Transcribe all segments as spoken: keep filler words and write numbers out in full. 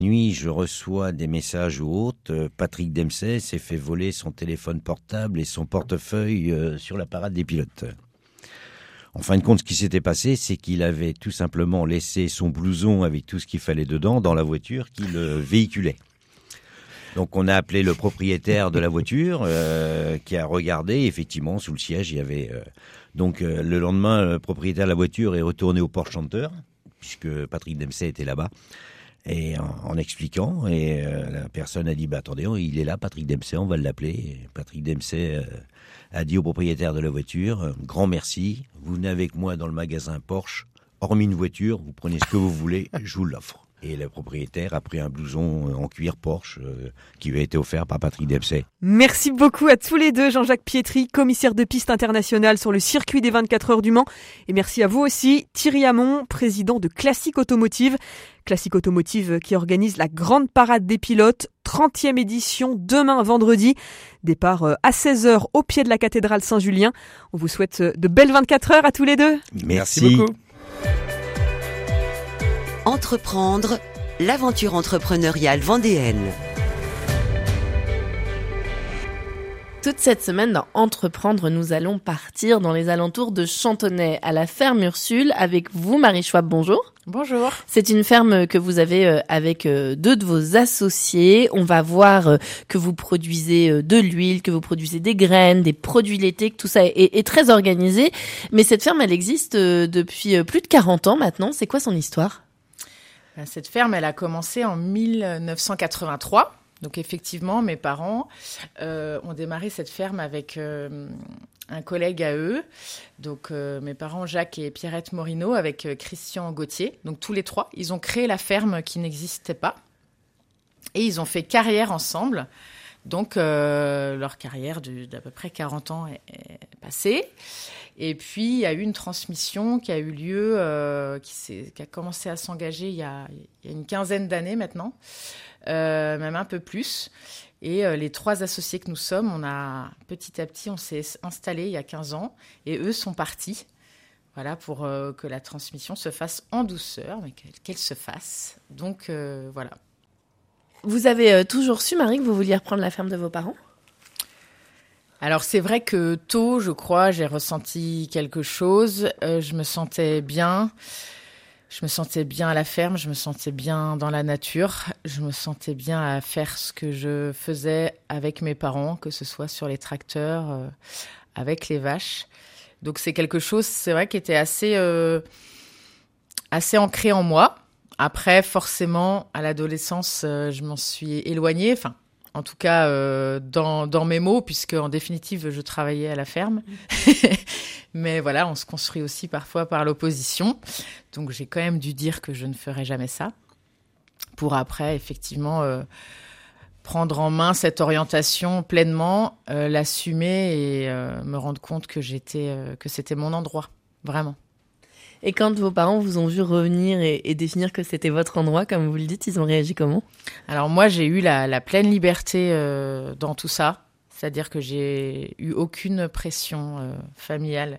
Nuit, je reçois des messages ou autres. Patrick Dempsey s'est fait voler son téléphone portable et son portefeuille euh, sur la parade des pilotes. En fin de compte, ce qui s'était passé, c'est qu'il avait tout simplement laissé son blouson avec tout ce qu'il fallait dedans dans la voiture qu'il euh, véhiculait. Donc on a appelé le propriétaire de la voiture euh, qui a regardé. Effectivement, sous le siège, il y avait... Euh, donc euh, le lendemain, le propriétaire de la voiture est retourné au port chanteur, puisque Patrick Dempsey était là-bas. Et en, en expliquant, et euh, la personne a dit bah, « Attendez, il est là, Patrick Dempsey, on va l'appeler. » Et Patrick Dempsey euh, a dit au propriétaire de la voiture euh, « Grand merci, vous venez avec moi dans le magasin Porsche, hormis une voiture, vous prenez ce que vous voulez, je vous l'offre. » Et le propriétaire a pris un blouson en cuir Porsche euh, qui lui a été offert par Patrick Dempsey. Merci beaucoup à tous les deux, Jean-Jacques Pietri, commissaire de piste international sur le circuit des vingt-quatre heures du Mans. Et merci à vous aussi, Thierry Hamon, président de Classique Automotive. Classique Automotive qui organise la grande parade des pilotes, trentième édition, demain vendredi. Départ à seize heures au pied de la cathédrale Saint-Julien. On vous souhaite de belles vingt-quatre heures à tous les deux. Merci, Merci beaucoup. Entreprendre, l'aventure entrepreneuriale vendéenne. Toute cette semaine dans Entreprendre, nous allons partir dans les alentours de Chantonnay, à la ferme Ursule, avec vous, Marie Schwab. Bonjour. Bonjour. C'est une ferme que vous avez avec deux de vos associés. On va voir que vous produisez de l'huile, que vous produisez des graines, des produits laitiers, que tout ça est, est très organisé. Mais cette ferme, elle existe depuis plus de quarante ans maintenant. C'est quoi son histoire ? Cette ferme, elle a commencé en mille neuf cent quatre-vingt-trois. Donc effectivement, mes parents euh, ont démarré cette ferme avec euh, un collègue à eux. Donc euh, mes parents, Jacques et Pierrette Morino, avec euh, Christian Gauthier. Donc tous les trois, ils ont créé la ferme qui n'existait pas. Et ils ont fait carrière ensemble. Donc euh, leur carrière de, d'à peu près quarante ans est, est passée. Et puis il y a eu une transmission qui a eu lieu, euh, qui, s'est, qui a commencé à s'engager il y a, il y a une quinzaine d'années maintenant. Euh, même un peu plus. Et euh, les trois associés que nous sommes, on a petit à petit, on s'est installés il y a quinze ans et eux sont partis. Voilà, pour euh, que la transmission se fasse en douceur, mais qu'elle, qu'elle se fasse. Donc euh, voilà. Vous avez euh, toujours su, Marie, que vous vouliez reprendre la ferme de vos parents ? Alors c'est vrai que tôt, je crois, j'ai ressenti quelque chose. Euh, je me sentais bien. Je me sentais bien à la ferme, je me sentais bien dans la nature, je me sentais bien à faire ce que je faisais avec mes parents, que ce soit sur les tracteurs, euh, avec les vaches. Donc c'est quelque chose, c'est vrai, qui était assez, euh, assez ancré en moi. Après, forcément, à l'adolescence, euh, je m'en suis éloignée, enfin, en tout cas euh, dans, dans mes mots, puisque en définitive, je travaillais à la ferme. Mais voilà, on se construit aussi parfois par l'opposition. Donc, j'ai quand même dû dire que je ne ferai jamais ça. Pour après, effectivement, euh, prendre en main cette orientation pleinement, euh, l'assumer et euh, me rendre compte que, j'étais, euh, que c'était mon endroit, vraiment. Et quand vos parents vous ont vu revenir et, et définir que c'était votre endroit, comme vous le dites, ils ont réagi comment ? Alors moi, j'ai eu la, la pleine liberté euh, dans tout ça. C'est-à-dire que j'ai eu aucune pression euh, familiale.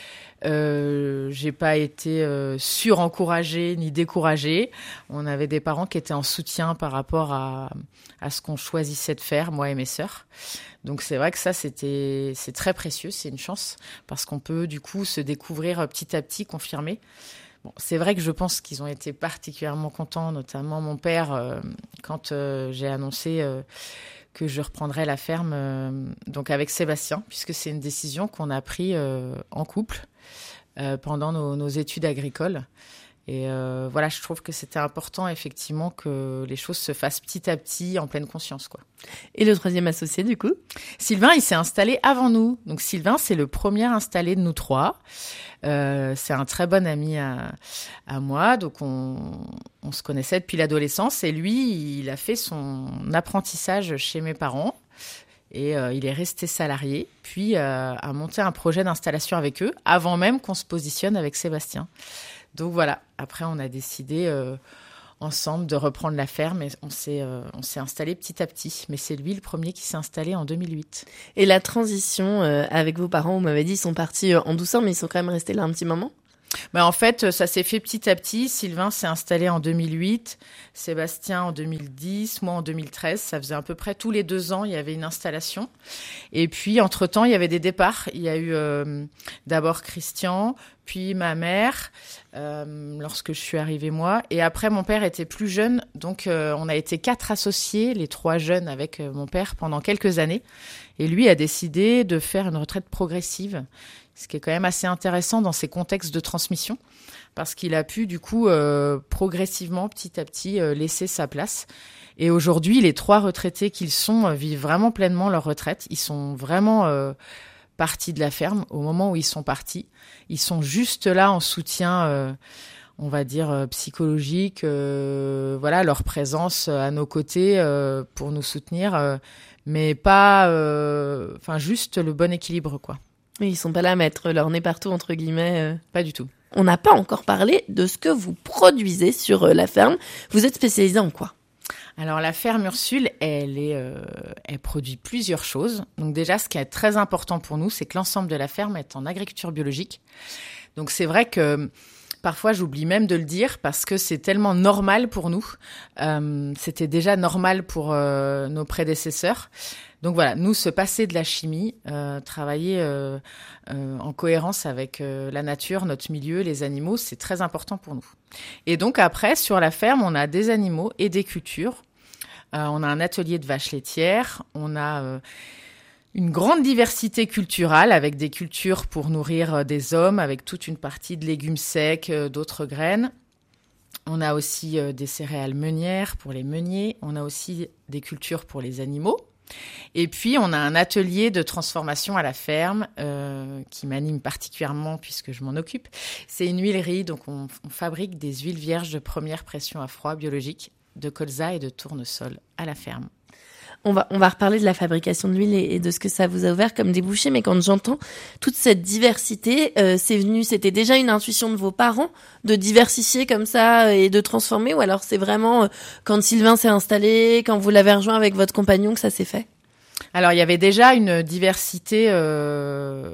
Euh, j'ai pas été euh, surencouragée ni découragée. On avait des parents qui étaient en soutien par rapport à, à ce qu'on choisissait de faire, moi et mes sœurs. Donc c'est vrai que ça, c'était, c'est très précieux, c'est une chance, parce qu'on peut du coup se découvrir petit à petit, confirmer. Bon, c'est vrai que je pense qu'ils ont été particulièrement contents, notamment mon père, euh, quand euh, j'ai annoncé... Euh, que je reprendrai la ferme euh, donc avec Sébastien, puisque c'est une décision qu'on a prise euh, en couple euh, pendant nos, nos études agricoles. Et euh, voilà, je trouve que c'était important, effectivement, que les choses se fassent petit à petit, en pleine conscience, quoi. Et le troisième associé, du coup ? Sylvain, il s'est installé avant nous. Donc Sylvain, c'est le premier installé de nous trois. Euh, c'est un très bon ami à, à moi. Donc on, on se connaissait depuis l'adolescence. Et lui, il a fait son apprentissage chez mes parents. Et euh, il est resté salarié, puis euh, a monté un projet d'installation avec eux, avant même qu'on se positionne avec Sébastien. Donc voilà, après on a décidé euh, ensemble de reprendre la ferme et on s'est, euh, on s'est installé petit à petit. Mais c'est lui le premier qui s'est installé en deux mille huit. Et la transition euh, avec vos parents, vous m'avez dit, ils sont partis euh, en douceur, mais ils sont quand même restés là un petit moment ? Bah en fait, ça s'est fait petit à petit. Sylvain s'est installé en deux mille huit, Sébastien en deux mille dix, moi en deux mille treize. Ça faisait à peu près tous les deux ans, il y avait une installation. Et puis, entre-temps, il y avait des départs. Il y a eu euh, d'abord Christian, puis ma mère, euh, lorsque je suis arrivée moi. Et après, mon père était plus jeune. Donc, euh, on a été quatre associés, les trois jeunes avec euh, mon père, pendant quelques années. Et lui a décidé de faire une retraite progressive, ce qui est quand même assez intéressant dans ces contextes de transmission, parce qu'il a pu, du coup, euh, progressivement, petit à petit, euh, laisser sa place. Et aujourd'hui, les trois retraités qu'ils sont euh, vivent vraiment pleinement leur retraite. Ils sont vraiment euh, partis de la ferme au moment où ils sont partis. Ils sont juste là en soutien, euh, on va dire, euh, psychologique. Euh, voilà, leur présence à nos côtés euh, pour nous soutenir, euh, mais pas... Enfin, euh, juste le bon équilibre, quoi. Oui, ils sont pas là à mettre leur nez partout, entre guillemets. Euh. Pas du tout. On n'a pas encore parlé de ce que vous produisez sur euh, la ferme. Vous êtes spécialisé en quoi ? Alors, la ferme Ursule, elle, est, euh, elle produit plusieurs choses. Donc déjà, ce qui est très important pour nous, c'est que l'ensemble de la ferme est en agriculture biologique. Donc c'est vrai que parfois, j'oublie même de le dire parce que c'est tellement normal pour nous. Euh, c'était déjà normal pour euh, nos prédécesseurs. Donc voilà, nous, se passer de la chimie, euh, travailler euh, euh, en cohérence avec euh, la nature, notre milieu, les animaux, c'est très important pour nous. Et donc après, sur la ferme, on a des animaux et des cultures. Euh, on a un atelier de vaches laitières, on a euh, une grande diversité culturelle avec des cultures pour nourrir euh, des hommes, avec toute une partie de légumes secs, euh, d'autres graines. On a aussi euh, des céréales meunières pour les meuniers, on a aussi des cultures pour les animaux. Et puis, on a un atelier de transformation à la ferme euh, qui m'anime particulièrement puisque je m'en occupe. C'est une huilerie, donc on, on fabrique des huiles vierges de première pression à froid biologique, de colza et de tournesol à la ferme. On va, on va reparler de la fabrication de l'huile et, et de ce que ça vous a ouvert comme débouché, mais quand j'entends toute cette diversité, euh, c'est venu, c'était déjà une intuition de vos parents de diversifier comme ça et de transformer, ou alors c'est vraiment euh, quand Sylvain s'est installé, quand vous l'avez rejoint avec votre compagnon que ça s'est fait ? Alors, il y avait déjà une diversité euh,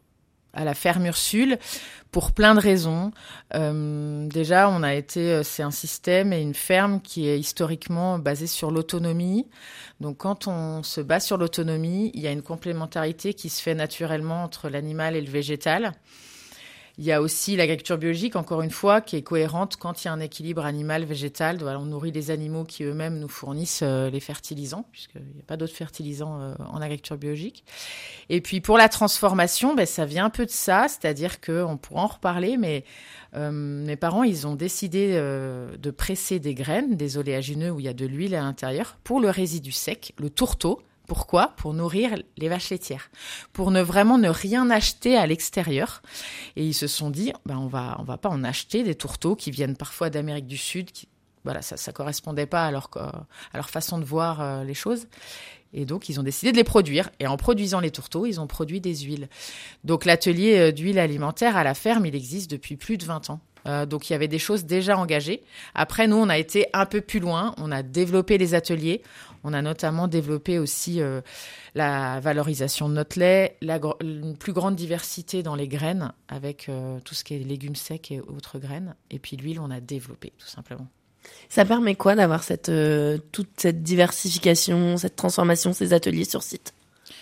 à la ferme Ursule pour plein de raisons. Euh, déjà, on a été, c'est un système et une ferme qui est historiquement basée sur l'autonomie. Donc, quand on se base sur l'autonomie, il y a une complémentarité qui se fait naturellement entre l'animal et le végétal. Il y a aussi l'agriculture biologique, encore une fois, qui est cohérente quand il y a un équilibre animal-végétal. Voilà, on nourrit les animaux qui eux-mêmes nous fournissent euh, les fertilisants, puisqu'il n'y a pas d'autres fertilisants euh, en agriculture biologique. Et puis pour la transformation, ben, ça vient un peu de ça, c'est-à-dire qu'on pourra en reparler, mais euh, mes parents, ils ont décidé euh, de presser des graines, des oléagineux où il y a de l'huile à l'intérieur, pour le résidu sec, le tourteau. Pourquoi ? Pour nourrir les vaches laitières, pour ne vraiment ne rien acheter à l'extérieur. Et ils se sont dit, ben on va, on va pas en acheter des tourteaux qui viennent parfois d'Amérique du Sud. Qui, voilà, ça, ça correspondait pas à leur, à leur façon de voir euh, les choses. Et donc, ils ont décidé de les produire. Et en produisant les tourteaux, ils ont produit des huiles. Donc, l'atelier d'huile alimentaire à la ferme, il existe depuis plus de vingt ans. Euh, donc, il y avait des choses déjà engagées. Après, nous, on a été un peu plus loin. On a développé les ateliers. On a notamment développé aussi euh, la valorisation de notre lait, la, une plus grande diversité dans les graines, avec euh, tout ce qui est légumes secs et autres graines. Et puis, l'huile, on a développé, tout simplement. Ça permet quoi d'avoir cette, euh, toute cette diversification, cette transformation, ces ateliers sur site ?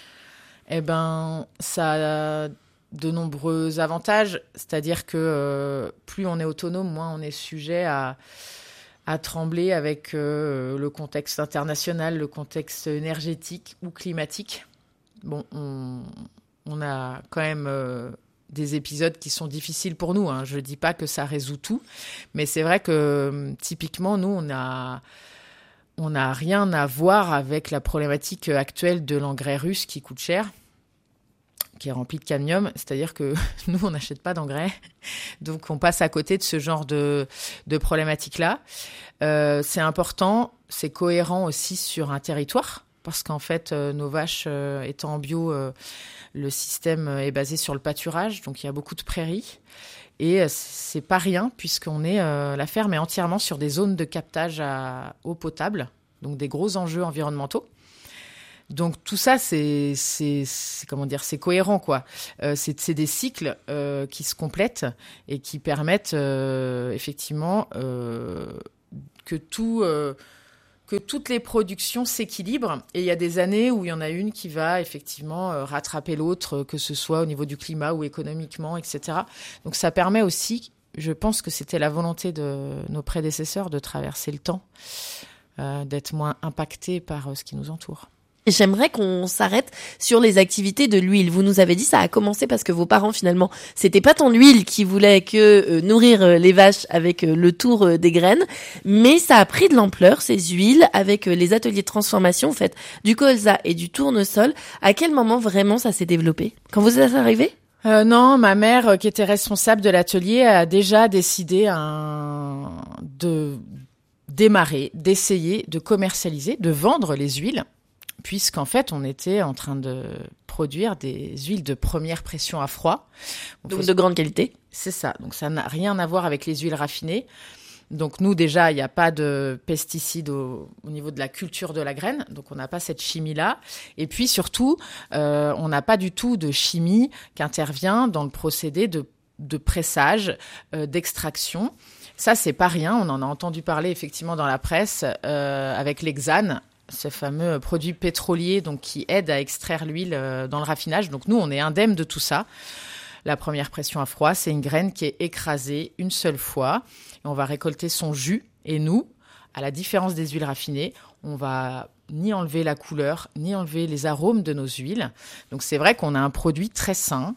Eh ben, ça a de nombreux avantages. C'est-à-dire que euh, plus on est autonome, moins on est sujet à, à trembler avec euh, le contexte international, le contexte énergétique ou climatique. Bon, on, on a quand même... Euh, des épisodes qui sont difficiles pour nous. Hein. Je ne dis pas que ça résout tout, mais c'est vrai que typiquement, nous, on a, on n'a rien à voir avec la problématique actuelle de l'engrais russe qui coûte cher, qui est rempli de cadmium. C'est-à-dire que nous, on n'achète pas d'engrais, donc on passe à côté de ce genre de, de problématique-là. Euh, c'est important, c'est cohérent aussi sur un territoire, parce qu'en fait, euh, nos vaches euh, étant en bio, euh, le système est basé sur le pâturage, donc il y a beaucoup de prairies. Et euh, c'est pas rien, puisqu'on est, euh, la ferme est entièrement sur des zones de captage à eau potable, donc des gros enjeux environnementaux. Donc tout ça, c'est, c'est, c'est comment dire, c'est cohérent, quoi. Euh, c'est, c'est des cycles euh, qui se complètent et qui permettent euh, effectivement euh, que tout, euh, que toutes les productions s'équilibrent. Et il y a des années où il y en a une qui va effectivement euh, rattraper l'autre, que ce soit au niveau du climat ou économiquement, et cetera. Donc ça permet aussi, je pense que c'était la volonté de nos prédécesseurs de traverser le temps, euh, d'être moins impactés par euh, ce qui nous entoure. Et j'aimerais qu'on s'arrête sur les activités de l'huile. Vous nous avez dit ça a commencé parce que vos parents finalement, c'était pas tant l'huile qui voulait que euh, nourrir euh, les vaches avec euh, le tour euh, des graines, mais ça a pris de l'ampleur ces huiles avec euh, les ateliers de transformation. Vous faites du colza et du tournesol. À quel moment vraiment ça s'est développé? Quand vous êtes arrivé? Euh, non, ma mère, euh, qui était responsable de l'atelier, a déjà décidé un... de démarrer, d'essayer de commercialiser, de vendre les huiles. Puisqu'en fait, on était en train de produire des huiles de première pression à froid. Donc de grande qualité. C'est ça. Donc ça n'a rien à voir avec les huiles raffinées. Donc nous, déjà, il n'y a pas de pesticides au, au niveau de la culture de la graine. Donc on n'a pas cette chimie-là. Et puis surtout, euh, on n'a pas du tout de chimie qui intervient dans le procédé de, de pressage, euh, d'extraction. Ça, c'est pas rien. On en a entendu parler effectivement dans la presse euh, avec l'hexane, ce fameux produit pétrolier donc qui aide à extraire l'huile euh, dans le raffinage. Donc nous, on est indemne de tout ça. La première pression à froid, c'est une graine qui est écrasée une seule fois. Et on va récolter son jus. Et nous, à la différence des huiles raffinées, on va ni enlever la couleur, ni enlever les arômes de nos huiles. Donc c'est vrai qu'on a un produit très sain,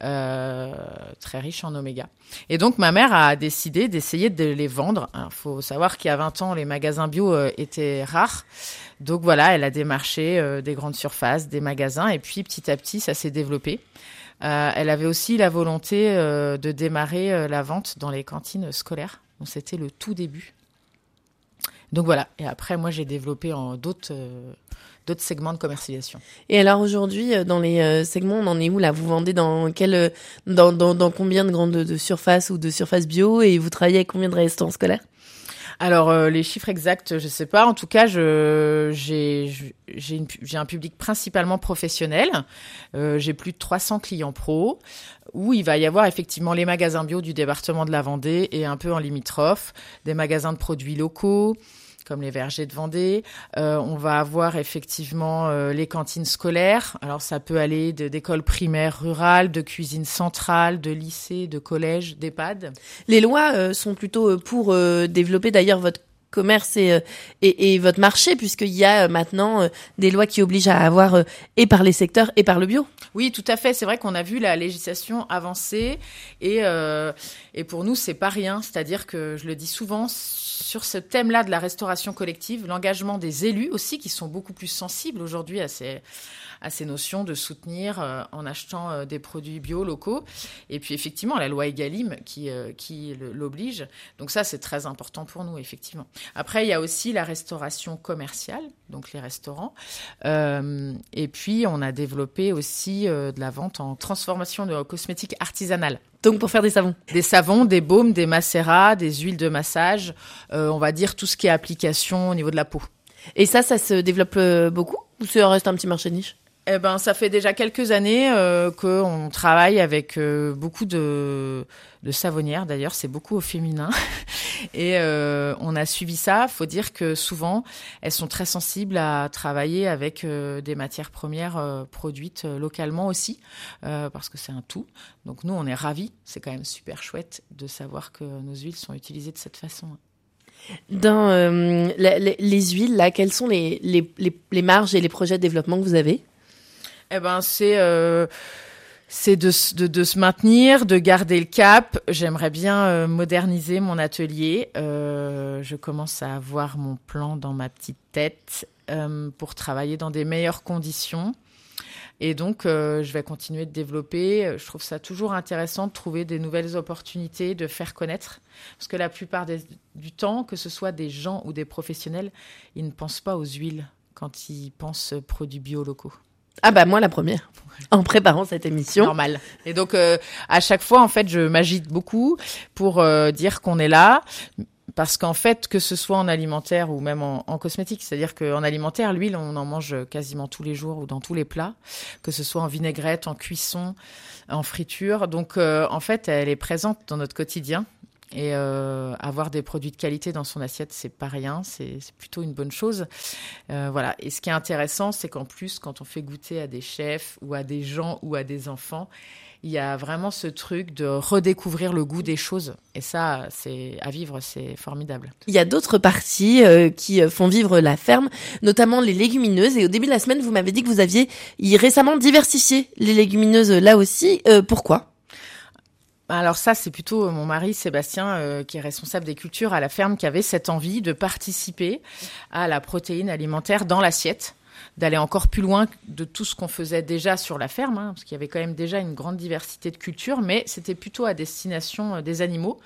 euh, très riche en oméga. Et donc ma mère a décidé d'essayer de les vendre. Il faut savoir qu'il y a vingt ans, les magasins bio euh, étaient rares. Donc voilà, elle a démarché euh, des grandes surfaces, des magasins, et puis petit à petit, ça s'est développé. Euh, elle avait aussi la volonté euh, de démarrer euh, la vente dans les cantines scolaires. Donc c'était le tout début. Donc voilà, et après, moi, j'ai développé en d'autres, euh, d'autres segments de commercialisation. Et alors aujourd'hui, dans les euh, segments, on en est où là? Vous vendez dans quel, dans, dans, dans combien de grandes de surfaces ou de surfaces bio, et vous travaillez avec combien de restaurants scolaires? Alors euh, les chiffres exacts, je sais pas. En tout cas, je j'ai j'ai, une, j'ai un public principalement professionnel. Euh, j'ai plus de trois cents clients pros, où il va y avoir effectivement les magasins bio du département de la Vendée et un peu en limitrophe, des magasins de produits locaux comme les vergers de Vendée. Euh, on va avoir effectivement euh, les cantines scolaires. Alors ça peut aller de, d'écoles primaires rurales, de cuisine centrale, de lycées, de collèges, d'EHPAD. Les lois euh, sont plutôt pour euh, développer d'ailleurs votre commerce et, et, et votre marché, puisqu'il y a maintenant euh, des lois qui obligent à avoir euh, et par les secteurs et par le bio. Oui, tout à fait. C'est vrai qu'on a vu la législation avancer et, euh, et pour nous, c'est pas rien. C'est-à-dire que je le dis souvent, sur ce thème-là de la restauration collective, l'engagement des élus aussi, qui sont beaucoup plus sensibles aujourd'hui à ces, à ces notions de soutenir euh, en achetant euh, des produits bio locaux. Et puis effectivement, la loi Egalim qui, euh, qui l'oblige. Donc ça, c'est très important pour nous, effectivement. Après, il y a aussi la restauration commerciale, donc les restaurants. Euh, et puis, on a développé aussi euh, de la vente en transformation de cosmétiques artisanales. Donc pour faire des savons. Des savons, des baumes, des macérats, des huiles de massage, euh, on va dire tout ce qui est application au niveau de la peau. Et ça, ça se développe beaucoup ou ça reste un petit marché de niche? Eh ben, ça fait déjà quelques années euh, qu'on travaille avec euh, beaucoup de, de savonnières. D'ailleurs, c'est beaucoup au féminin. Et euh, on a suivi ça. Faut dire que souvent, elles sont très sensibles à travailler avec euh, des matières premières euh, produites euh, localement aussi, euh, parce que c'est un tout. Donc nous, on est ravis. C'est quand même super chouette de savoir que nos huiles sont utilisées de cette façon. Dans euh, la, les, les huiles, là, quelles sont les, les, les, les marges et les projets de développement que vous avez? Eh ben, c'est euh, c'est de, de de se maintenir, de garder le cap. J'aimerais bien euh, moderniser mon atelier. Euh, je commence à avoir mon plan dans ma petite tête euh, pour travailler dans des meilleures conditions. Et donc, euh, je vais continuer de développer. Je trouve ça toujours intéressant de trouver des nouvelles opportunités, de faire connaître. Parce que la plupart des, du temps, que ce soit des gens ou des professionnels, ils ne pensent pas aux huiles quand ils pensent produits bio locaux. Ah bah moi la première, en préparant cette émission. Normal. Et donc euh, à chaque fois en fait je m'agite beaucoup pour euh, dire qu'on est là. Parce qu'en fait, que ce soit en alimentaire ou même en, en cosmétique, c'est-à-dire qu'en alimentaire, l'huile, on en mange quasiment tous les jours ou dans tous les plats, que ce soit en vinaigrette, en cuisson, en friture. Donc, euh, en fait, elle est présente dans notre quotidien. Et euh, avoir des produits de qualité dans son assiette, c'est pas rien, c'est, c'est plutôt une bonne chose. Euh, voilà. Et ce qui est intéressant, c'est qu'en plus, quand on fait goûter à des chefs ou à des gens ou à des enfants, il y a vraiment ce truc de redécouvrir le goût des choses. Et ça, c'est à vivre, c'est formidable. Il y a d'autres parties euh, qui font vivre la ferme, notamment les légumineuses. Et au début de la semaine, vous m'avez dit que vous aviez récemment diversifié les légumineuses là aussi. Euh, pourquoi ? Alors ça, c'est plutôt mon mari Sébastien, euh, qui est responsable des cultures à la ferme, qui avait cette envie de participer à la protéine alimentaire dans l'assiette, d'aller encore plus loin de tout ce qu'on faisait déjà sur la ferme, hein, parce qu'il y avait quand même déjà une grande diversité de cultures, mais c'était plutôt à destination des animaux.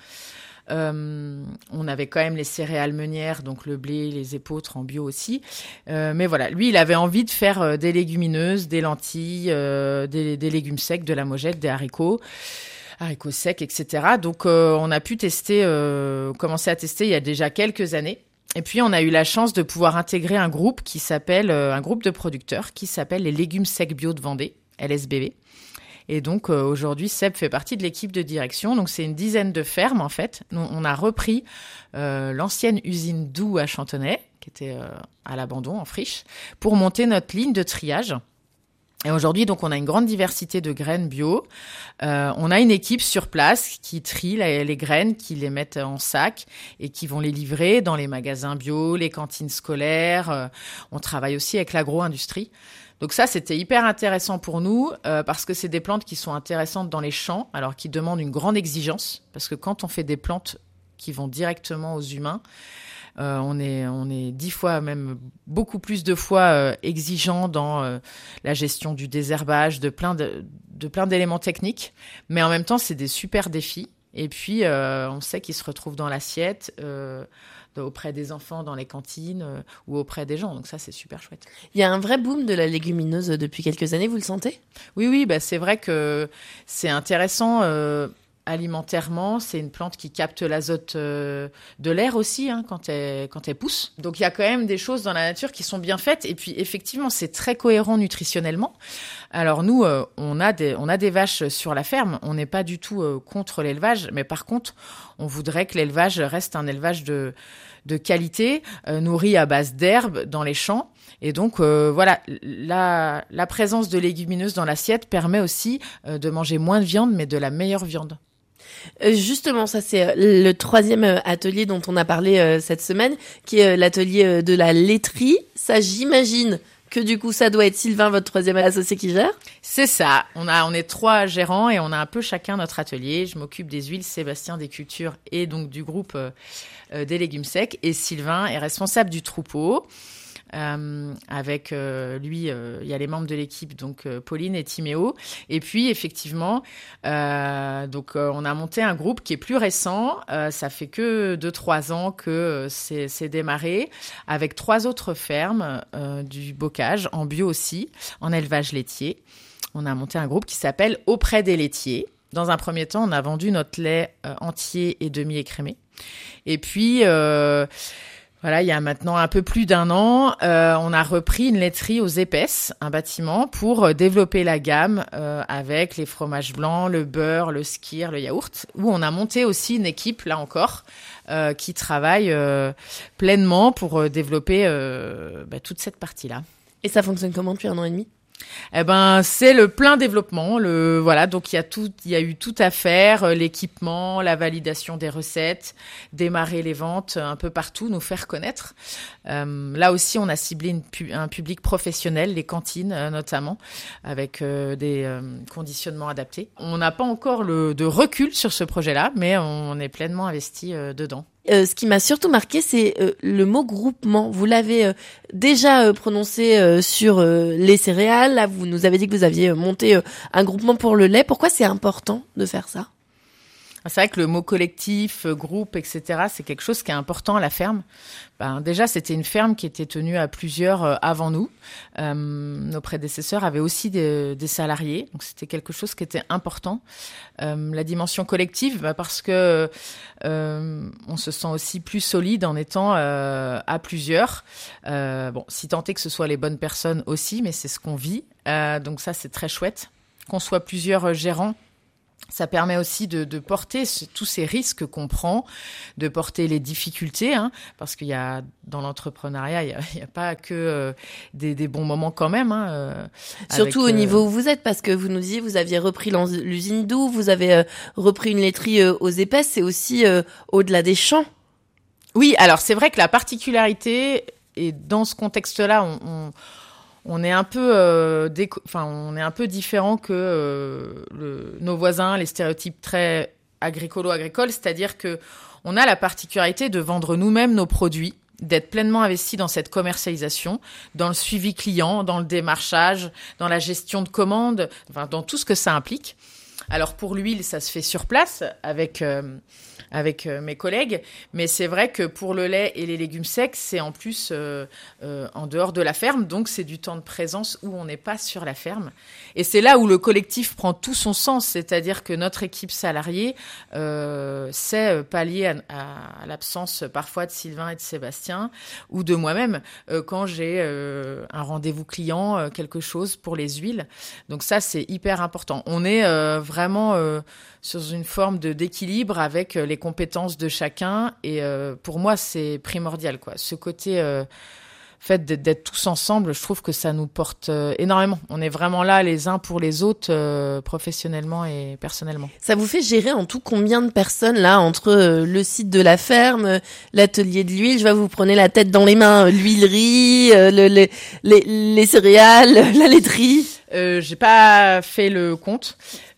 Euh, on avait quand même les céréales meunières, donc le blé, les épeautres en bio aussi. Euh, mais voilà, lui, il avait envie de faire euh, des légumineuses, des lentilles, euh, des, des légumes secs, de la mojette, des haricots. haricots secs, et cetera. Donc, euh, on a pu tester, euh, commencer à tester il y a déjà quelques années. Et puis, on a eu la chance de pouvoir intégrer un groupe qui s'appelle, euh, un groupe de producteurs qui s'appelle les Légumes Secs Bio de Vendée, L S B V. Et donc, euh, aujourd'hui, Seb fait partie de l'équipe de direction. Donc, c'est une dizaine de fermes, en fait. Nous, on a repris euh, l'ancienne usine Doux à Chantenay, qui était euh, à l'abandon, en friche, pour monter notre ligne de triage. Et aujourd'hui, donc, on a une grande diversité de graines bio. Euh, on a une équipe sur place qui trie les, les graines, qui les mettent en sac et qui vont les livrer dans les magasins bio, les cantines scolaires. Euh, on travaille aussi avec l'agro-industrie. Donc ça, c'était hyper intéressant pour nous euh, parce que c'est des plantes qui sont intéressantes dans les champs, alors qui demandent une grande exigence. Parce que quand on fait des plantes qui vont directement aux humains, Euh, on est on est dix fois, même beaucoup plus de fois euh, exigeant dans euh, la gestion du désherbage, de plein de, de plein d'éléments techniques. Mais en même temps, c'est des super défis. Et puis, euh, on sait qu'ils se retrouvent dans l'assiette, euh, auprès des enfants, dans les cantines euh, ou auprès des gens. Donc ça, c'est super chouette. Il y a un vrai boom de la légumineuse depuis quelques années, vous le sentez ? Oui, oui, bah, c'est vrai que c'est intéressant. Euh, Alimentairement, c'est une plante qui capte l'azote euh, de l'air aussi hein, quand elle, quand elle pousse. Donc, il y a quand même des choses dans la nature qui sont bien faites. Et puis, effectivement, c'est très cohérent nutritionnellement. Alors, nous, euh, on a des, on a des vaches sur la ferme. On n'est pas du tout euh, contre l'élevage. Mais par contre, on voudrait que l'élevage reste un élevage de, de qualité, euh, nourri à base d'herbes dans les champs. Et donc, euh, voilà, la, la présence de légumineuses dans l'assiette permet aussi euh, de manger moins de viande, mais de la meilleure viande. Justement, ça c'est le troisième atelier dont on a parlé euh, cette semaine, qui est l'atelier de la laiterie. Ça, j'imagine que du coup, ça doit être Sylvain, votre troisième associé qui gère. C'est ça. On a, on est trois gérants et on a un peu chacun notre atelier. Je m'occupe des huiles, Sébastien des cultures et donc du groupe euh, euh, des légumes secs. Et Sylvain est responsable du troupeau. Euh, avec euh, lui, il euh, y a les membres de l'équipe, donc euh, Pauline et Timéo. Et puis effectivement, euh, donc euh, on a monté un groupe qui est plus récent. Euh, ça fait que deux trois ans que euh, c'est, c'est démarré, avec trois autres fermes euh, du bocage en bio aussi, en élevage laitier. On a monté un groupe qui s'appelle Auprès des laitiers. Dans un premier temps, on a vendu notre lait euh, entier et demi-écrémé. Et puis euh, Voilà, il y a maintenant un peu plus d'un an, euh, on a repris une laiterie aux épaisses, un bâtiment, pour développer la gamme euh, avec les fromages blancs, le beurre, le skyr, le yaourt, où on a monté aussi une équipe, là encore, euh, qui travaille euh, pleinement pour euh, développer euh, bah, toute cette partie-là. Et ça fonctionne comment depuis un an et demi ? Eh ben, c'est le plein développement. Le voilà, donc il y a tout, il y a eu tout à faire, euh, l'équipement, la validation des recettes, démarrer les ventes un peu partout, nous faire connaître. Euh, là aussi, on a ciblé une pu- un public professionnel, les cantines euh, notamment, avec euh, des euh, conditionnements adaptés. On n'a pas encore le de recul sur ce projet-là, mais on est pleinement investi euh, dedans. Euh, ce qui m'a surtout marqué, c'est euh, le mot groupement. Vous l'avez euh, déjà euh, prononcé euh, sur euh, les céréales. Là, vous nous avez dit que vous aviez euh, monté euh, un groupement pour le lait. Pourquoi c'est important de faire ça ? C'est vrai que le mot collectif, groupe, et cetera, c'est quelque chose qui est important à la ferme. Ben, déjà, c'était une ferme qui était tenue à plusieurs euh, avant nous. Euh, nos prédécesseurs avaient aussi des, des salariés, donc c'était quelque chose qui était important. Euh, la dimension collective, ben, parce que euh, on se sent aussi plus solide en étant euh, à plusieurs. Euh, bon, si tant est que ce soit les bonnes personnes aussi, mais c'est ce qu'on vit. Euh, donc ça, c'est très chouette. Qu'on soit plusieurs gérants, ça permet aussi de, de porter ce, tous ces risques qu'on prend, de porter les difficultés, hein, parce qu'il y a dans l'entrepreneuriat, il n'y a, il y a pas que euh, des, des bons moments quand même. Hein, euh, Surtout avec, au euh... niveau où vous êtes, parce que vous nous disiez, vous aviez repris l'usine Doux, vous avez euh, repris une laiterie euh, aux Épaisses, c'est aussi euh, au-delà des champs. Oui, alors c'est vrai que la particularité, et dans ce contexte-là, on... on On est un peu, euh, déco- enfin, on est un peu différent que euh, le, nos voisins, les stéréotypes très agricolo-agricoles, c'est-à-dire que on a la particularité de vendre nous-mêmes nos produits, d'être pleinement investi dans cette commercialisation, dans le suivi client, dans le démarchage, dans la gestion de commandes, enfin, dans tout ce que ça implique. Alors pour l'huile, ça se fait sur place avec euh, avec euh, mes collègues, mais c'est vrai que pour le lait et les légumes secs, c'est en plus euh, euh, en dehors de la ferme, donc c'est du temps de présence où on n'est pas sur la ferme. Et c'est là où le collectif prend tout son sens, c'est-à-dire que notre équipe salariée euh, sait pallier à, à, à l'absence parfois de Sylvain et de Sébastien, ou de moi-même, euh, quand j'ai euh, un rendez-vous client, euh, quelque chose pour les huiles. Donc ça, c'est hyper important. On est euh, vraiment euh, sur une forme de, d'équilibre avec euh, les compétences de chacun. Et euh, pour moi, c'est primordial, quoi. Ce côté euh, fait d'être, d'être tous ensemble, je trouve que ça nous porte euh, énormément. On est vraiment là les uns pour les autres, euh, professionnellement et personnellement. Ça vous fait gérer en tout combien de personnes, là, entre euh, le site de la ferme, euh, l'atelier de l'huile, je vois, vous prenez la tête dans les mains, euh, l'huilerie, euh, le, les, les, les céréales, la laiterie. Euh, j'ai pas fait le compte.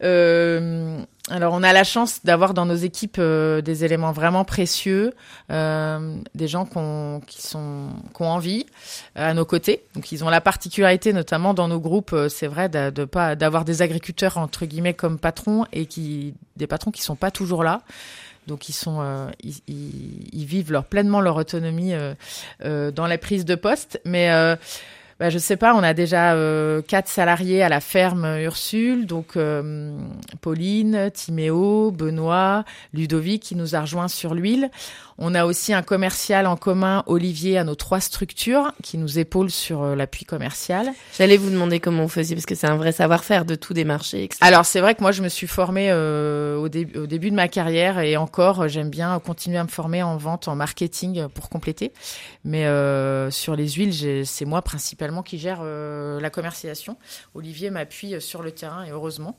Euh, alors, on a la chance d'avoir dans nos équipes euh, des éléments vraiment précieux, euh, des gens qu'on, qui sont, qui ont envie euh, à nos côtés. Donc, ils ont la particularité, notamment dans nos groupes, euh, c'est vrai, de, de pas d'avoir des agriculteurs entre guillemets comme patrons et qui des patrons qui sont pas toujours là. Donc ils sont, euh, ils, ils, ils vivent leur pleinement leur autonomie euh, euh, dans la prise de poste, mais euh, Bah, je sais pas, on a déjà euh, quatre salariés à la ferme Ursule, donc euh, Pauline, Timéo, Benoît, Ludovic qui nous a rejoints sur l'huile. On a aussi un commercial en commun, Olivier, à nos trois structures, qui nous épaule sur euh, l'appui commercial. J'allais vous demander comment vous faisiez, parce que c'est un vrai savoir-faire de tout démarcher, et cetera. Alors, c'est vrai que moi, je me suis formée euh, au, dé- au début de ma carrière, et encore, j'aime bien continuer à me former en vente, en marketing, pour compléter. Mais euh, sur les huiles, j'ai, c'est moi principalement qui gère euh, la commercialisation. Olivier m'appuie sur le terrain, et heureusement.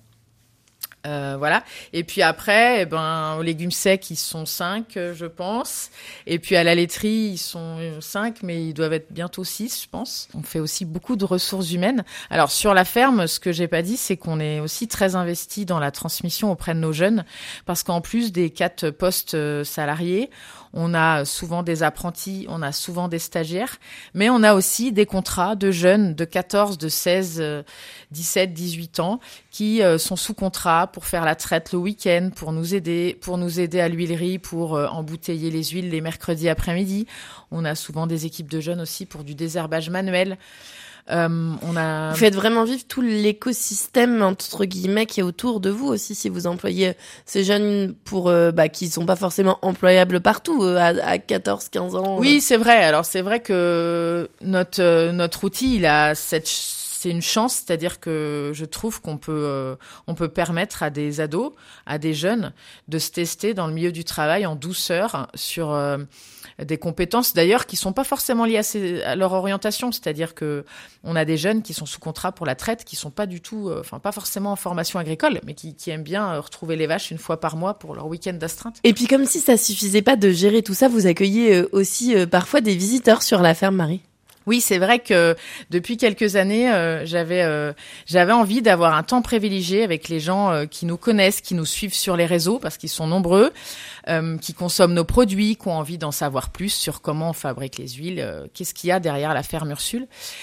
Euh, voilà. Et puis après, eh ben, aux légumes secs, ils sont cinq, euh, je pense. Et puis à la laiterie, ils sont cinq, mais ils doivent être bientôt six, je pense. On fait aussi beaucoup de ressources humaines. Alors sur la ferme, ce que j'ai pas dit, c'est qu'on est aussi très investi dans la transmission auprès de nos jeunes, parce qu'en plus des quatre postes euh, salariés, on a souvent des apprentis, on a souvent des stagiaires, mais on a aussi des contrats de jeunes de quatorze, de seize, dix-sept, dix-huit ans qui euh, sont sous contrat pour faire la traite le week-end, pour nous aider, pour nous aider à l'huilerie, pour euh, embouteiller les huiles les mercredis après-midi. On a souvent des équipes de jeunes aussi pour du désherbage manuel. Euh, on a... Vous faites vraiment vivre tout l'écosystème entre guillemets qui est autour de vous aussi, si vous employez ces jeunes pour euh, bah, qui sont pas forcément employables partout euh, à, à quatorze quinze ans. Oui, c'est vrai. Alors c'est vrai que notre euh, notre outil, il a cette c'est une chance, c'est-à-dire que je trouve qu'on peut euh, on peut permettre à des ados, à des jeunes de se tester dans le milieu du travail en douceur sur euh, des compétences d'ailleurs qui sont pas forcément liées à, ces, à leur orientation, c'est-à-dire que on a des jeunes qui sont sous contrat pour la traite, qui sont pas du tout, euh, enfin pas forcément en formation agricole, mais qui, qui aiment bien euh, retrouver les vaches une fois par mois pour leur week-end d'astreinte. Et puis comme si ça suffisait pas de gérer tout ça, vous accueillez euh, aussi euh, parfois des visiteurs sur la ferme, Marie. Oui, c'est vrai que depuis quelques années, euh, j'avais euh, j'avais envie d'avoir un temps privilégié avec les gens euh, qui nous connaissent, qui nous suivent sur les réseaux parce qu'ils sont nombreux, euh, qui consomment nos produits, qui ont envie d'en savoir plus sur comment on fabrique les huiles, euh, qu'est-ce qu'il y a derrière la ferme Ursule.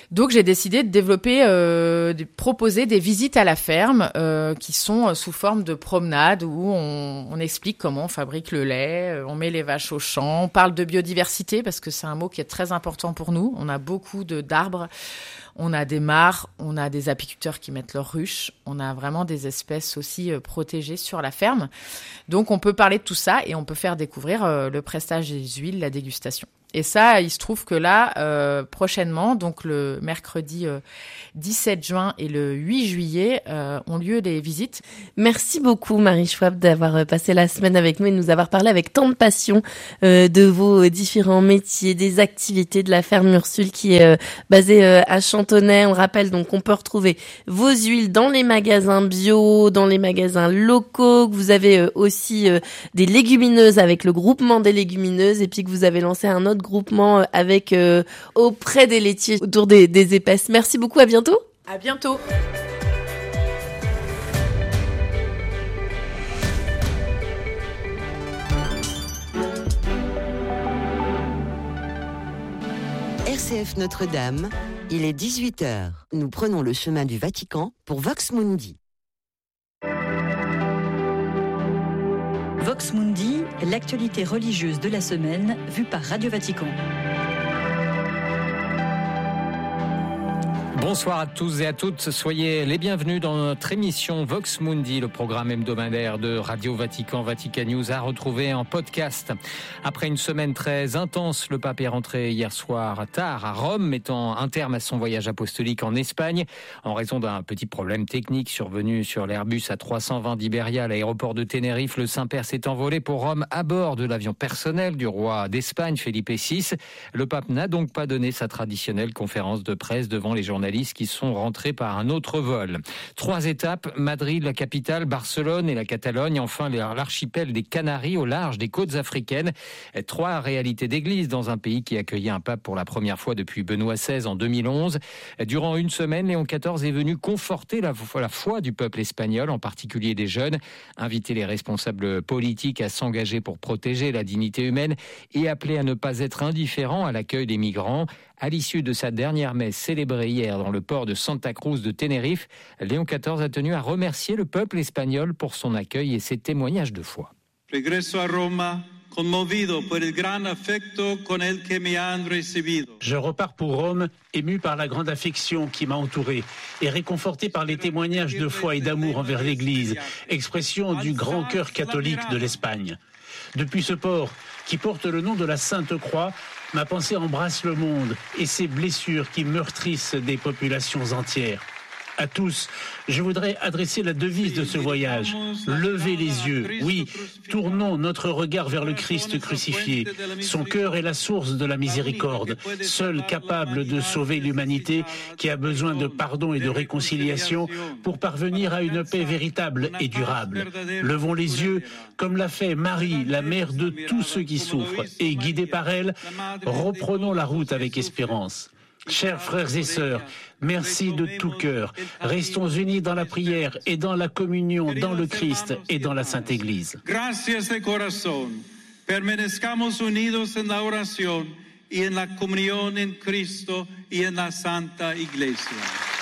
Donc j'ai décidé de développer, euh, de proposer des visites à la ferme euh, qui sont sous forme de promenade où on, on explique comment on fabrique le lait, on met les vaches au champ, on parle de biodiversité parce que c'est un mot qui est très important pour nous. On a beaucoup de, d'arbres, on a des mares, on a des apiculteurs qui mettent leurs ruches, on a vraiment des espèces aussi euh, protégées sur la ferme. Donc on peut parler de tout ça et on peut faire découvrir euh, le prestage des huiles, la dégustation. Et ça, il se trouve que là, euh, prochainement, donc le mercredi euh, dix-sept juin et le huit juillet, euh, ont lieu les visites. Merci beaucoup Marie Schwab d'avoir passé la semaine avec nous et de nous avoir parlé avec tant de passion euh, de vos différents métiers, des activités de la ferme Ursule qui est euh, basée euh, à Chantonnay. On rappelle donc qu'on peut retrouver vos huiles dans les magasins bio, dans les magasins locaux, que vous avez euh, aussi euh, des légumineuses avec le groupement des légumineuses et puis que vous avez lancé un autre groupement avec euh, auprès des laitiers autour des, des épaisses. Merci beaucoup, à bientôt. À bientôt. R C F Notre-Dame, il est dix-huit heures. Nous prenons le chemin du Vatican pour Vox Mundi. Vox Mundi, l'actualité religieuse de la semaine vue par Radio Vatican. Bonsoir à tous et à toutes, soyez les bienvenus dans notre émission Vox Mundi, le programme hebdomadaire de Radio Vatican, Vatican News à retrouver en podcast. Après une semaine très intense, le pape est rentré hier soir tard à Rome, mettant un terme à son voyage apostolique en Espagne en raison d'un petit problème technique survenu sur l'Airbus A trois cent vingt d'Iberia à l'aéroport de Tenerife. Le Saint-Père s'est envolé pour Rome à bord de l'avion personnel du roi d'Espagne, Felipe six. Le pape n'a donc pas donné sa traditionnelle conférence de presse devant les journalistes qui sont rentrés par un autre vol. Trois étapes, Madrid, la capitale, Barcelone et la Catalogne, enfin l'archipel des Canaries au large des côtes africaines. Trois réalités d'église dans un pays qui accueillait un pape pour la première fois depuis Benoît seize en deux mille onze. Durant une semaine, Léon quatorze est venu conforter la, la foi du peuple espagnol, en particulier des jeunes, inviter les responsables politiques à s'engager pour protéger la dignité humaine et appeler à ne pas être indifférents à l'accueil des migrants. À l'issue de sa dernière messe célébrée hier dans le port de Santa Cruz de Tenerife, Léon quatorze a tenu à remercier le peuple espagnol pour son accueil et ses témoignages de foi. Regresso a Roma, conmovido por el gran afecto con el que me han recibido. Je repars pour Rome, ému par la grande affection qui m'a entouré et réconforté par les témoignages de foi et d'amour envers l'Église, expression du grand cœur catholique de l'Espagne. Depuis ce port, qui porte le nom de la Sainte Croix, ma pensée embrasse le monde et ses blessures qui meurtrissent des populations entières. À tous, je voudrais adresser la devise de ce voyage. Levez les yeux, oui, tournons notre regard vers le Christ crucifié. Son cœur est la source de la miséricorde, seul capable de sauver l'humanité qui a besoin de pardon et de réconciliation pour parvenir à une paix véritable et durable. Levons les yeux comme l'a fait Marie, la mère de tous ceux qui souffrent, et guidés par elle, reprenons la route avec espérance. Chers frères et sœurs, merci de tout cœur. Restons unis dans la prière et dans la communion, dans le Christ et dans la Sainte Église. Gracias de corazón. Permanezcamos unidos en la oración y en la comunión en Cristo y en la Santa Iglesia.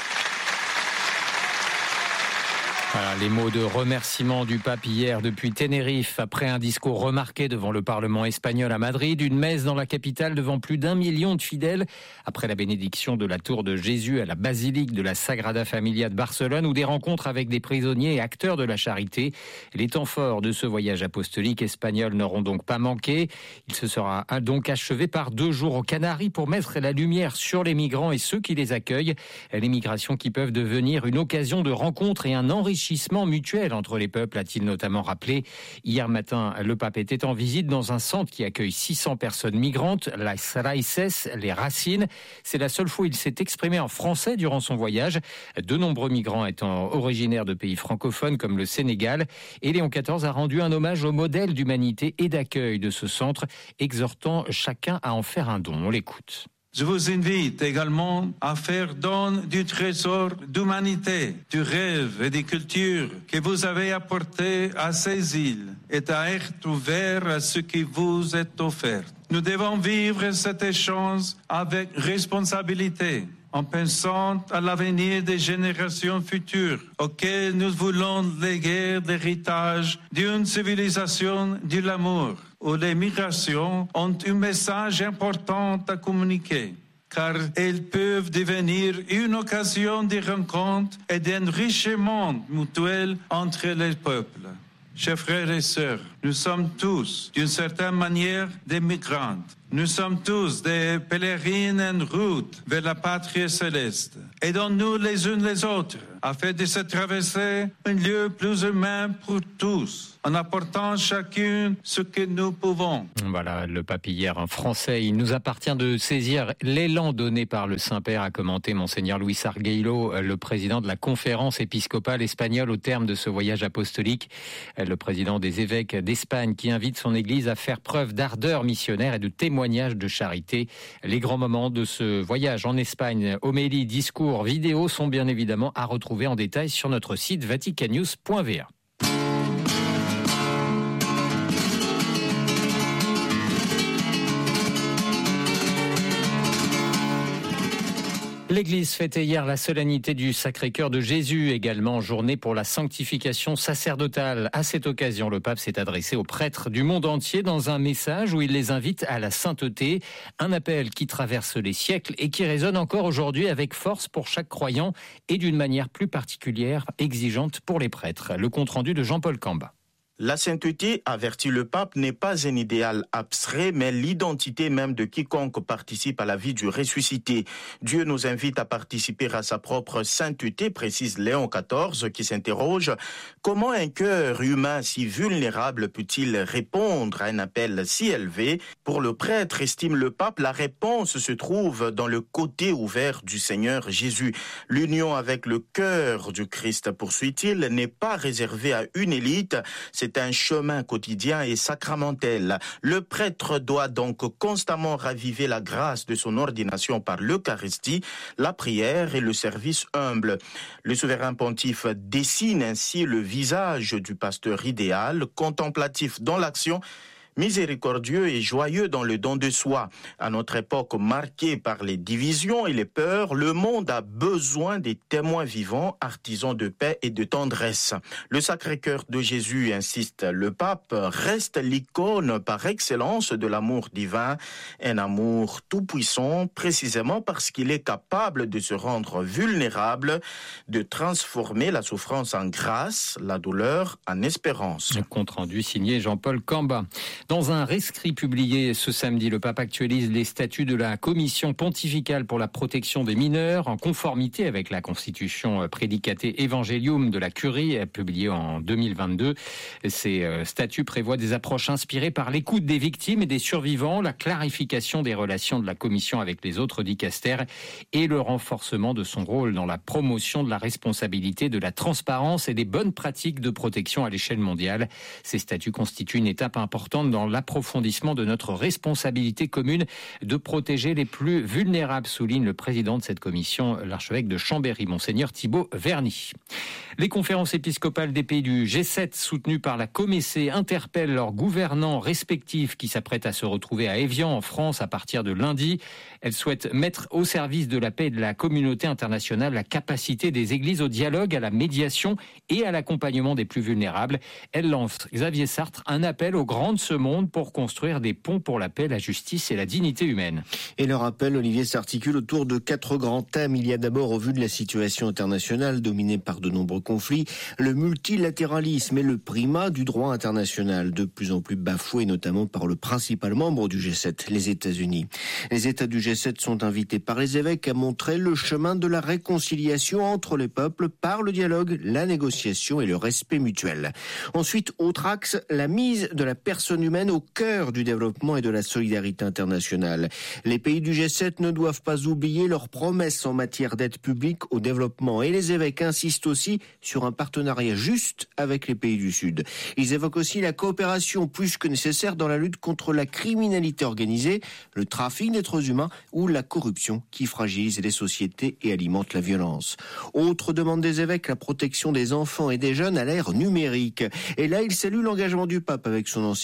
Voilà, les mots de remerciement du pape hier depuis Tenerife, après un discours remarqué devant le Parlement espagnol à Madrid, une messe dans la capitale devant plus d'un million de fidèles, après la bénédiction de la tour de Jésus à la basilique de la Sagrada Familia de Barcelone, ou des rencontres avec des prisonniers et acteurs de la charité. Les temps forts de ce voyage apostolique espagnol n'auront donc pas manqué. Il se sera donc achevé par deux jours aux Canaries pour mettre la lumière sur les migrants et ceux qui les accueillent. Les migrations qui peuvent devenir une occasion de rencontre et un enrichissement mutuel entre les peuples, a-t-il notamment rappelé. Hier matin, le pape était en visite dans un centre qui accueille six cents personnes migrantes, Las Raíces, les Racines. C'est la seule fois où il s'est exprimé en français durant son voyage, de nombreux migrants étant originaires de pays francophones comme le Sénégal. Et Léon quatorze a rendu un hommage au modèle d'humanité et d'accueil de ce centre, exhortant chacun à en faire un don. On l'écoute. Je vous invite également à faire don du trésor d'humanité, du rêve et des cultures que vous avez apporté à ces îles et à être ouvert à ce qui vous est offert. Nous devons vivre cet échange avec responsabilité en pensant à l'avenir des générations futures auxquelles nous voulons léguer l'héritage d'une civilisation de l'amour, où les migrations ont un message important à communiquer, car elles peuvent devenir une occasion de rencontre et d'enrichissement mutuel entre les peuples. Chers frères et sœurs, nous sommes tous, d'une certaine manière, des migrants. Nous sommes tous des pèlerins en route vers la patrie céleste. Aidons-nous les uns les autres afin de se traverser un lieu plus humain pour tous, en apportant chacun ce que nous pouvons. Voilà, le pape hier, un Français. Il nous appartient de saisir l'élan donné par le Saint-Père, a commenté Monseigneur Luis Arguello, le président de la conférence épiscopale espagnole au terme de ce voyage apostolique. Le président des évêques d'Espagne qui invite son Église à faire preuve d'ardeur missionnaire et de témoignage de charité. Les grands moments de ce voyage en Espagne, homélie, discours, vidéos sont bien évidemment à retrouver en détail sur notre site vaticannews point v a. L'Église fêtait hier la solennité du Sacré-Cœur de Jésus, également journée pour la sanctification sacerdotale. À cette occasion, le pape s'est adressé aux prêtres du monde entier dans un message où il les invite à la sainteté, un appel qui traverse les siècles et qui résonne encore aujourd'hui avec force pour chaque croyant et d'une manière plus particulière, exigeante pour les prêtres. Le compte-rendu de Jean-Paul Camba. La sainteté, avertit le pape, n'est pas un idéal abstrait, mais l'identité même de quiconque participe à la vie du ressuscité. Dieu nous invite à participer à sa propre sainteté, précise Léon quatorze, qui s'interroge « Comment un cœur humain si vulnérable peut-il répondre à un appel si élevé ?» Pour le prêtre, estime le pape, la réponse se trouve dans le côté ouvert du Seigneur Jésus. L'union avec le cœur du Christ, poursuit-il, n'est pas réservée à une élite, c'est C'est un chemin quotidien et sacramentel. Le prêtre doit donc constamment raviver la grâce de son ordination par l'Eucharistie, la prière et le service humble. Le souverain pontife dessine ainsi le visage du pasteur idéal, contemplatif dans l'action, miséricordieux et joyeux dans le don de soi. À notre époque marquée par les divisions et les peurs, le monde a besoin des témoins vivants, artisans de paix et de tendresse. Le Sacré-Cœur de Jésus, insiste le pape, reste l'icône par excellence de l'amour divin, un amour tout-puissant, précisément parce qu'il est capable de se rendre vulnérable, de transformer la souffrance en grâce, la douleur en espérance. Le compte rendu signé Jean-Paul Camba. Dans un rescrit publié ce samedi, le pape actualise les statuts de la Commission pontificale pour la protection des mineurs en conformité avec la constitution Predicate Evangelium de la Curie, publiée en deux mille vingt-deux. Ces statuts prévoient des approches inspirées par l'écoute des victimes et des survivants, la clarification des relations de la Commission avec les autres dicastères et le renforcement de son rôle dans la promotion de la responsabilité, de la transparence et des bonnes pratiques de protection à l'échelle mondiale. Ces statuts constituent une étape importante dans dans l'approfondissement de notre responsabilité commune de protéger les plus vulnérables, souligne le président de cette commission, l'archevêque de Chambéry, Monseigneur Thibaut Verny. Les conférences épiscopales des pays du G sept, soutenues par la Comessé, interpellent leurs gouvernants respectifs qui s'apprêtent à se retrouver à Évian, en France, à partir de lundi. Elles souhaitent mettre au service de la paix et de la communauté internationale la capacité des églises au dialogue, à la médiation et à l'accompagnement des plus vulnérables. Elles lancent, Xavier Sartre, un appel aux grands de ce monde pour construire des ponts pour la paix, la justice et la dignité humaine. Et leur appel, Olivier, s'articule autour de quatre grands thèmes. Il y a d'abord, au vu de la situation internationale dominée par de nombreux conflits, le multilatéralisme et le primat du droit international, de plus en plus bafoué, notamment par le principal membre du G sept, les États-Unis. Les États du G sept sont invités par les évêques à montrer le chemin de la réconciliation entre les peuples par le dialogue, la négociation et le respect mutuel. Ensuite, autre axe, la mise de la personne humaine au cœur du développement et de la solidarité internationale. Les pays du G sept ne doivent pas oublier leurs promesses en matière d'aide publique au développement et les évêques insistent aussi sur un partenariat juste avec les pays du Sud. Ils évoquent aussi la coopération plus que nécessaire dans la lutte contre la criminalité organisée, le trafic d'êtres humains ou la corruption qui fragilise les sociétés et alimente la violence. Autre demande des évêques, la protection des enfants et des jeunes à l'ère numérique. Et là, ils saluent l'engagement du pape avec son encyclique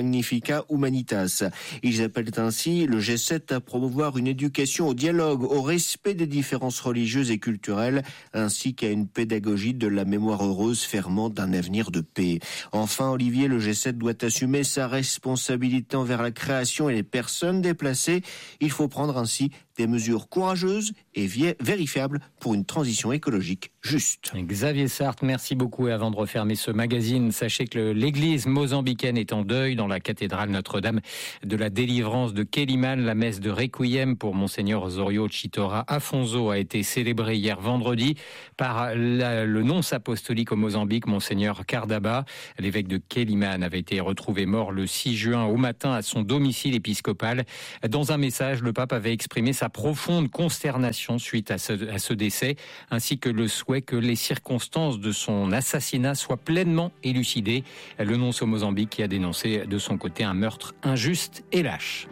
Magnifica Humanitas. Ils appellent ainsi le G sept à promouvoir une éducation au dialogue, au respect des différences religieuses et culturelles, ainsi qu'à une pédagogie de la mémoire heureuse ferment d'un avenir de paix. Enfin, Olivier, le G sept doit assumer sa responsabilité envers la création et les personnes déplacées. Il faut prendre ainsi des mesures courageuses et vérifiables pour une transition écologique juste. Xavier Sartre, merci beaucoup. Et avant de refermer ce magazine, sachez que l'église mozambicaine est en deuil dans la cathédrale Notre-Dame de la délivrance de Kélimane. La messe de Requiem pour Monseigneur Osorio Chitora Afonso a été célébrée hier vendredi par la, le nonce apostolique au Mozambique, Monseigneur Cardaba. L'évêque de Kélimane avait été retrouvé mort le six juin au matin à son domicile épiscopal. Dans un message, le pape avait exprimé sa profonde consternation suite à ce, à ce décès, ainsi que le souhait que les circonstances de son assassinat soient pleinement élucidées. Le nonce au Mozambique qui a dénoncé de son côté un meurtre injuste et lâche.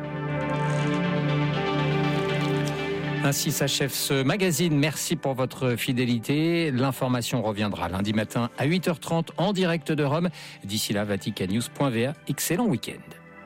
Ainsi s'achève ce magazine. Merci pour votre fidélité. L'information reviendra lundi matin à huit heures trente en direct de Rome. D'ici là, vaticannews point v a. Excellent week-end.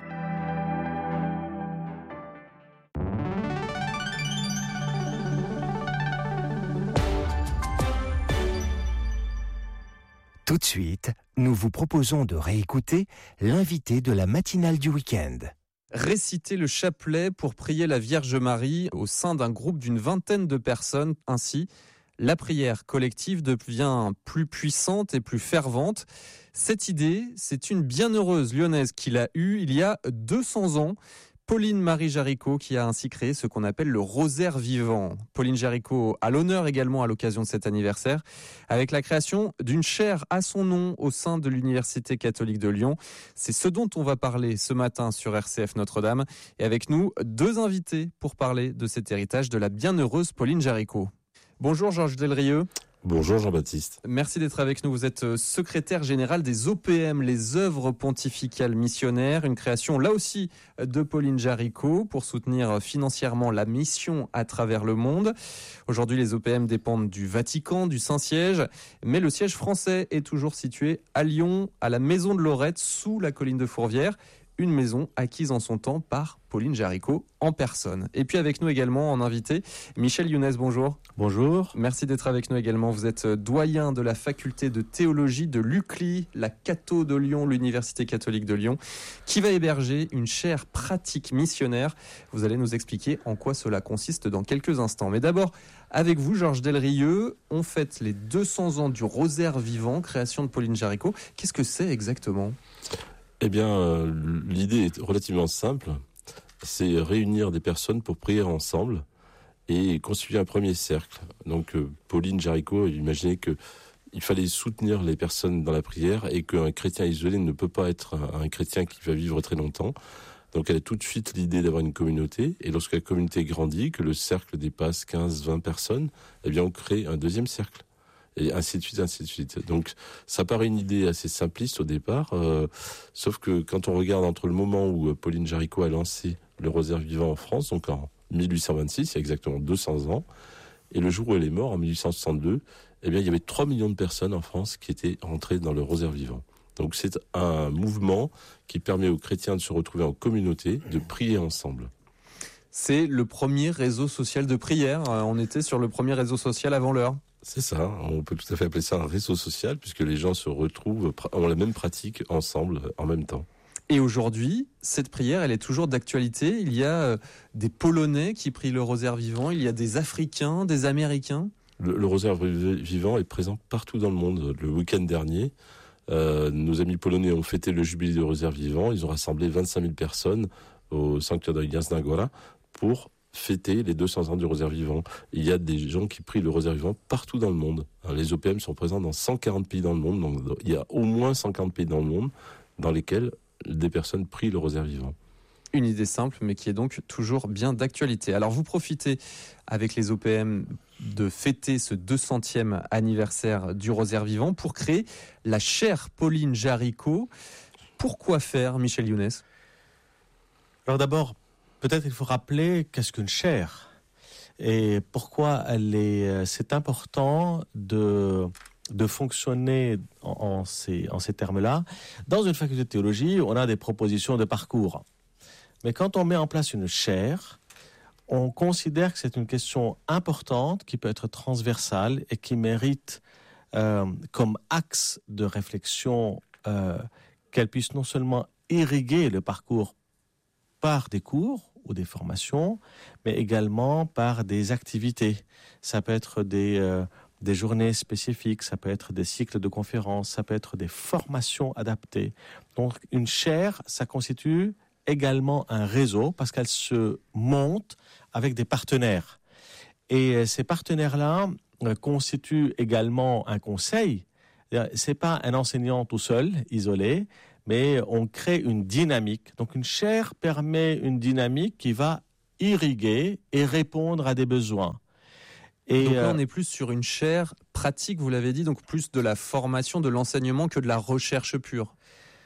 Tout de suite, nous vous proposons de réécouter l'invité de la matinale du week-end. Réciter le chapelet pour prier la Vierge Marie au sein d'un groupe d'une vingtaine de personnes. Ainsi, la prière collective devient plus puissante et plus fervente. Cette idée, c'est une bienheureuse lyonnaise qui l'a eue il y a deux cents ans. Pauline Marie Jaricot qui a ainsi créé ce qu'on appelle le rosaire vivant. Pauline Jaricot à l'honneur également à l'occasion de cet anniversaire avec la création d'une chaire à son nom au sein de l'Université catholique de Lyon. C'est ce dont on va parler ce matin sur R C F Notre-Dame. Et avec nous, deux invités pour parler de cet héritage de la bienheureuse Pauline Jaricot. Bonjour Georges Delrieux. Bonjour Jean-Baptiste. Merci d'être avec nous. Vous êtes secrétaire général des O P M, les œuvres pontificales missionnaires, une création là aussi de Pauline Jaricot pour soutenir financièrement la mission à travers le monde. Aujourd'hui, les O P M dépendent du Vatican, du Saint-Siège, mais le siège français est toujours situé à Lyon, à la Maison de Lorette, sous la colline de Fourvière. Une maison acquise en son temps par Pauline Jaricot en personne. Et puis avec nous également en invité, Michel Younes, bonjour. Bonjour. Merci d'être avec nous également. Vous êtes doyen de la faculté de théologie de l'U C L I, la Catho de Lyon, l'Université catholique de Lyon, qui va héberger une chaire pratique missionnaire. Vous allez nous expliquer en quoi cela consiste dans quelques instants. Mais d'abord, avec vous, Georges Delrieux, on fête les deux cents ans du rosaire vivant, création de Pauline Jaricot. Qu'est-ce que c'est exactement ? Eh bien, euh, l'idée est relativement simple. C'est réunir des personnes pour prier ensemble et constituer un premier cercle. Donc, euh, Pauline Jaricot imaginait que il fallait soutenir les personnes dans la prière et qu'un chrétien isolé ne peut pas être un, un chrétien qui va vivre très longtemps. Donc, elle a tout de suite l'idée d'avoir une communauté. Et lorsque la communauté grandit, que le cercle dépasse quinze, vingt personnes, eh bien, on crée un deuxième cercle. Et ainsi de suite, ainsi de suite. Donc, ça paraît une idée assez simpliste au départ, euh, sauf que quand on regarde entre le moment où Pauline Jaricot a lancé le rosaire vivant en France, donc en mille huit cent vingt-six, il y a exactement deux cents ans, et le jour où elle est morte, en mille huit cent soixante-deux, eh bien, il y avait trois millions de personnes en France qui étaient entrées dans le rosaire vivant. Donc, c'est un mouvement qui permet aux chrétiens de se retrouver en communauté, de prier ensemble. C'est le premier réseau social de prière. On était sur le premier réseau social avant l'heure. C'est ça, on peut tout à fait appeler ça un réseau social puisque les gens se retrouvent, ont la même pratique ensemble en même temps. Et aujourd'hui, cette prière, elle est toujours d'actualité. Il y a des Polonais qui prient le rosaire vivant, il y a des Africains, des Américains. Le, le rosaire vivant est présent partout dans le monde. Le week-end dernier, euh, nos amis polonais ont fêté le jubilé du rosaire vivant. Ils ont rassemblé vingt-cinq mille personnes au sanctuaire de Jasna Góra pour fêter les deux cents ans du rosaire vivant. Il y a des gens qui prient le rosaire vivant partout dans le monde. Alors, les O P M sont présents dans cent quarante pays dans le monde, donc il y a au moins cent quarante pays dans le monde dans lesquels des personnes prient le rosaire vivant. Une idée simple, mais qui est donc toujours bien d'actualité. Alors vous profitez avec les O P M de fêter ce deux centième anniversaire du rosaire vivant pour créer la chaire Pauline Jaricot. Pourquoi faire, Michel Younes ? Alors d'abord, peut-être il faut rappeler qu'est-ce qu'une chaire et pourquoi elle est, c'est important de de fonctionner en, en, ces, en ces termes-là. Dans une faculté de théologie, on a des propositions de parcours. Mais quand on met en place une chaire, on considère que c'est une question importante qui peut être transversale et qui mérite euh, comme axe de réflexion euh, qu'elle puisse non seulement irriguer le parcours par des cours ou des formations, mais également par des activités. Ça peut être des, euh, des journées spécifiques, ça peut être des cycles de conférences, ça peut être des formations adaptées. Donc une chaire, ça constitue également un réseau parce qu'elle se monte avec des partenaires. Et ces partenaires-là euh, constituent également un conseil. C'est pas un enseignant tout seul, isolé, mais on crée une dynamique. Donc une chaire permet une dynamique qui va irriguer et répondre à des besoins. Et donc là, on est plus sur une chaire pratique, vous l'avez dit, donc plus de la formation, de l'enseignement que de la recherche pure.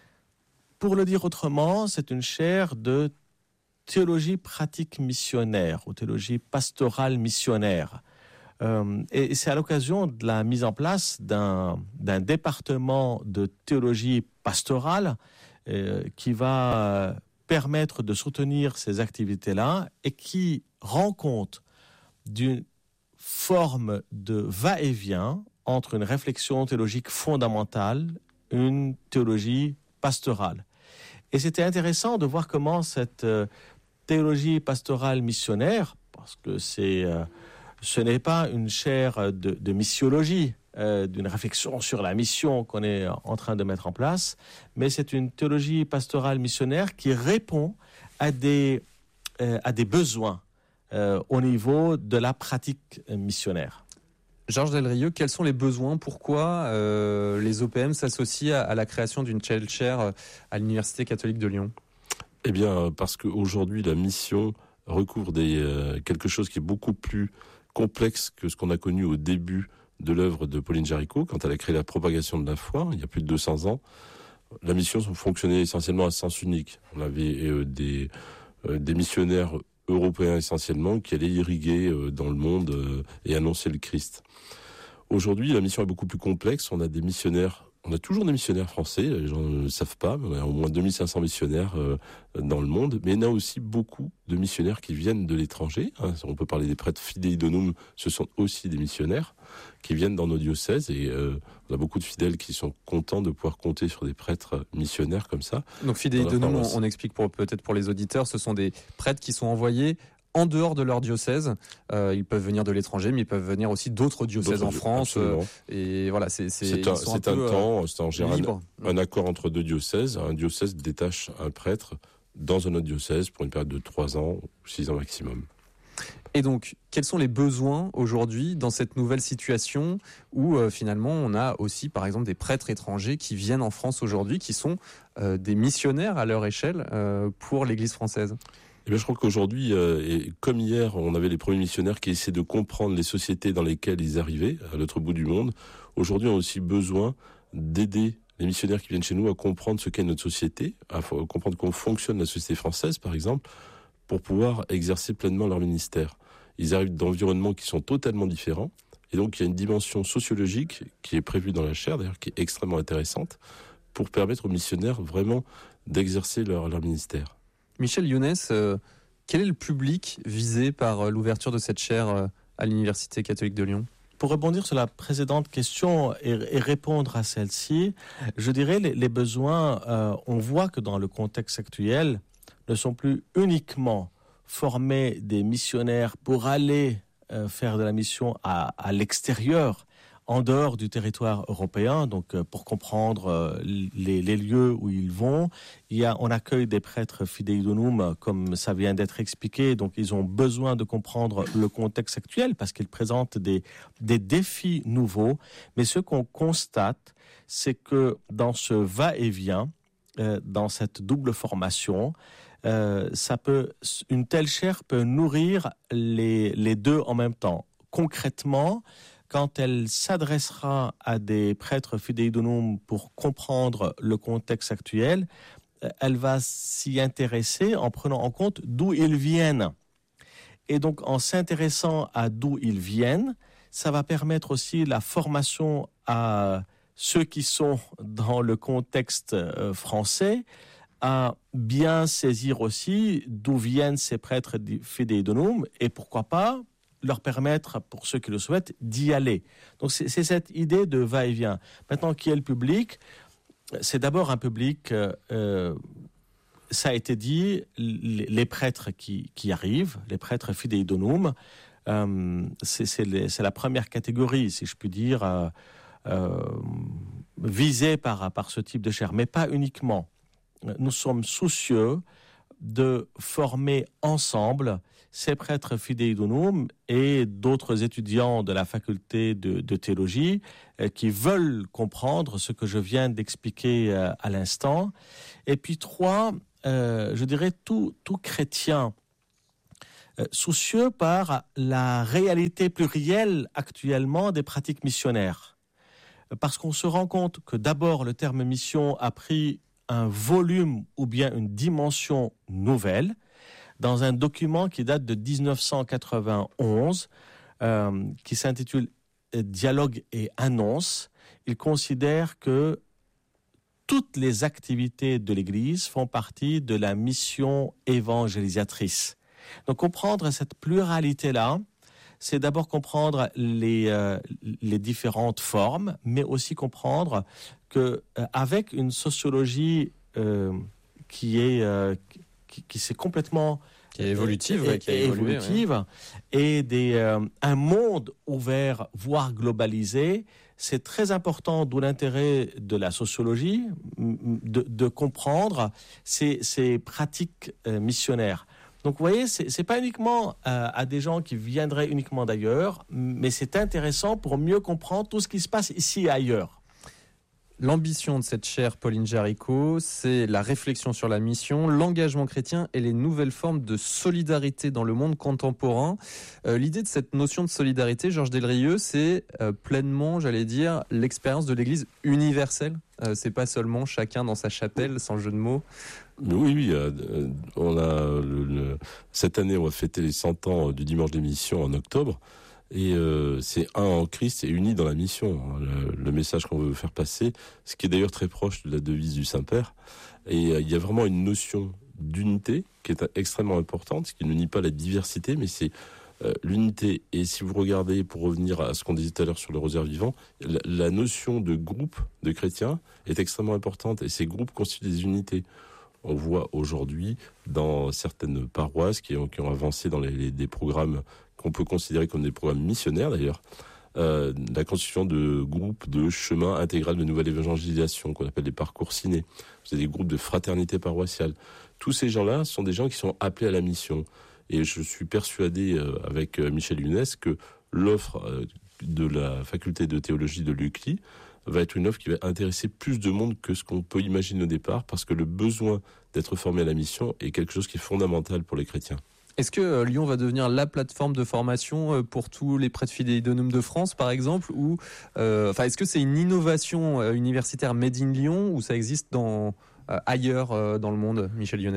Pour le dire autrement, c'est une chaire de théologie pratique missionnaire ou théologie pastorale missionnaire. Euh, et c'est à l'occasion de la mise en place d'un, d'un département de théologie pastorale euh, qui va permettre de soutenir ces activités-là et qui rend compte d'une forme de va-et-vient entre une réflexion théologique fondamentale et une théologie pastorale. Et c'était intéressant de voir comment cette euh, théologie pastorale missionnaire, parce que c'est... Euh, ce n'est pas une chaire de, de missiologie, euh, d'une réflexion sur la mission qu'on est en train de mettre en place, mais c'est une théologie pastorale missionnaire qui répond à des, euh, à des besoins euh, au niveau de la pratique missionnaire. Georges Delrieux, quels sont les besoins? Pourquoi euh, les O P M s'associent à, à la création d'une telle chaire à l'Université catholique de Lyon? Eh bien, parce qu'aujourd'hui, la mission recouvre des, euh, quelque chose qui est beaucoup plus complexe que ce qu'on a connu au début de l'œuvre de Pauline Jaricot, quand elle a créé la propagation de la foi, il y a plus de deux cents ans. La mission fonctionnait essentiellement à sens unique. On avait euh, des, euh, des missionnaires européens essentiellement qui allaient irriguer euh, dans le monde euh, et annoncer le Christ. Aujourd'hui, la mission est beaucoup plus complexe. On a des missionnaires, on a toujours des missionnaires français, les gens ne le savent pas, mais on a au moins deux mille cinq cents missionnaires euh, dans le monde, mais il y en a aussi beaucoup de missionnaires qui viennent de l'étranger. Hein. On peut parler des prêtres fidei donum, ce sont aussi des missionnaires qui viennent dans nos diocèses, et euh, on a beaucoup de fidèles qui sont contents de pouvoir compter sur des prêtres missionnaires comme ça. Donc fidei donum, on, on explique pour, peut-être pour les auditeurs, ce sont des prêtres qui sont envoyés en dehors de leur diocèse. Euh, ils peuvent venir de l'étranger, mais ils peuvent venir aussi d'autres diocèses d'autres, en France. Euh, et voilà, c'est c'est, c'est un, c'est un, un temps, euh, c'est en général libre. un accord entre deux diocèses. Un diocèse détache un prêtre dans un autre diocèse pour une période de trois ans ou six ans maximum. Et donc, quels sont les besoins aujourd'hui dans cette nouvelle situation où euh, finalement on a aussi par exemple des prêtres étrangers qui viennent en France aujourd'hui, qui sont euh, des missionnaires à leur échelle euh, pour l'Église française? Eh bien, je crois qu'aujourd'hui, euh, et comme hier, on avait les premiers missionnaires qui essaient de comprendre les sociétés dans lesquelles ils arrivaient, à l'autre bout du monde. Aujourd'hui, on a aussi besoin d'aider les missionnaires qui viennent chez nous à comprendre ce qu'est notre société, à comprendre comment fonctionne la société française, par exemple, pour pouvoir exercer pleinement leur ministère. Ils arrivent d'environnements qui sont totalement différents, et donc il y a une dimension sociologique qui est prévue dans la chaire, d'ailleurs, qui est extrêmement intéressante, pour permettre aux missionnaires vraiment d'exercer leur, leur ministère. Michel Younes, euh, quel est le public visé par euh, l'ouverture de cette chaire euh, à l'Université catholique de Lyon? Pour rebondir sur la précédente question et, et répondre à celle-ci, je dirais les, les besoins, euh, on voit que dans le contexte actuel, ne sont plus uniquement former des missionnaires pour aller euh, faire de la mission à, à l'extérieur, en dehors du territoire européen, donc euh, pour comprendre euh, les, les lieux où ils vont. Il y a, on accueille des prêtres fidei donum, comme ça vient d'être expliqué, donc ils ont besoin de comprendre le contexte actuel parce qu'ils présentent des, des défis nouveaux. Mais ce qu'on constate, c'est que dans ce va-et-vient, euh, dans cette double formation, euh, ça peut, une telle chaire peut nourrir les, les deux en même temps. Concrètement, quand elle s'adressera à des prêtres fidei donum pour comprendre le contexte actuel, elle va s'y intéresser en prenant en compte d'où ils viennent. Et donc, en s'intéressant à d'où ils viennent, ça va permettre aussi la formation à ceux qui sont dans le contexte euh, français à bien saisir aussi d'où viennent ces prêtres fidei donum et pourquoi pas leur permettre, pour ceux qui le souhaitent, d'y aller. Donc c'est, c'est cette idée de va-et-vient. Maintenant, qui est le public ? C'est d'abord un public, euh, ça a été dit, les, les prêtres qui, qui arrivent, les prêtres fidei donum, euh, c'est, c'est, les, c'est la première catégorie, si je puis dire, euh, euh, visée par, par ce type de chaire, mais pas uniquement. Nous sommes soucieux de former ensemble ces prêtres fidei donum et d'autres étudiants de la faculté de, de théologie euh, qui veulent comprendre ce que je viens d'expliquer euh, à l'instant. Et puis trois, euh, je dirais tout, tout chrétien euh, soucieux par la réalité plurielle actuellement des pratiques missionnaires. Parce qu'on se rend compte que d'abord le terme mission a pris un volume ou bien une dimension nouvelle dans un document qui date de dix-neuf cent quatre-vingt-onze, euh, qui s'intitule « Dialogue et annonce ». Il considère que toutes les activités de l'Église font partie de la mission évangélisatrice. Donc comprendre cette pluralité-là, c'est d'abord comprendre les, euh, les différentes formes, mais aussi comprendre que euh, avec une sociologie euh, qui est euh, qui, qui s'est complètement qui est évolutive, euh, ouais, qui a évolué, évolutive ouais. et des euh, un monde ouvert, voire globalisé, c'est très important, d'où l'intérêt de la sociologie, de, de comprendre ces, ces pratiques euh, missionnaires. Donc, vous voyez, c'est, c'est pas uniquement euh, à des gens qui viendraient uniquement d'ailleurs, mais c'est intéressant pour mieux comprendre tout ce qui se passe ici et ailleurs. L'ambition de cette chaire, Pauline Jaricot, c'est la réflexion sur la mission, l'engagement chrétien et les nouvelles formes de solidarité dans le monde contemporain. Euh, l'idée de cette notion de solidarité, Georges Delrieux, c'est euh, pleinement, j'allais dire, l'expérience de l'Église universelle. Euh, c'est pas seulement chacun dans sa chapelle, sans jeu de mots. Oui, oui, euh, on a le, le, cette année, on va fêter les cent ans du dimanche des missions en octobre. Et euh, c'est un en Christ et uni dans la mission, le, le message qu'on veut faire passer, ce qui est d'ailleurs très proche de la devise du Saint-Père. Et euh, il y a vraiment une notion d'unité qui est extrêmement importante, ce qui ne nie pas la diversité, mais c'est euh, l'unité. Et si vous regardez, pour revenir à ce qu'on disait tout à l'heure sur le rosaire vivant, la, la notion de groupe de chrétiens est extrêmement importante, et ces groupes constituent des unités. On voit aujourd'hui dans certaines paroisses qui ont, qui ont avancé dans les, les, des programmes qu'on peut considérer comme des programmes missionnaires d'ailleurs, euh, la constitution de groupes de chemin intégral de nouvelle évangélisation qu'on appelle des parcours ciné. C'est des groupes de fraternité paroissiale. Tous ces gens-là sont des gens qui sont appelés à la mission. Et je suis persuadé euh, avec euh, Michel Younes que l'offre euh, de la faculté de théologie de l'U C L I va être une offre qui va intéresser plus de monde que ce qu'on peut imaginer au départ, parce que le besoin d'être formé à la mission est quelque chose qui est fondamental pour les chrétiens. Est-ce que euh, Lyon va devenir la plateforme de formation euh, pour tous les prêtres fidei donum de France, par exemple, ou euh, enfin, est-ce que c'est une innovation euh, universitaire made in Lyon, ou ça existe dans euh, ailleurs euh, dans le monde, Michel Younes ?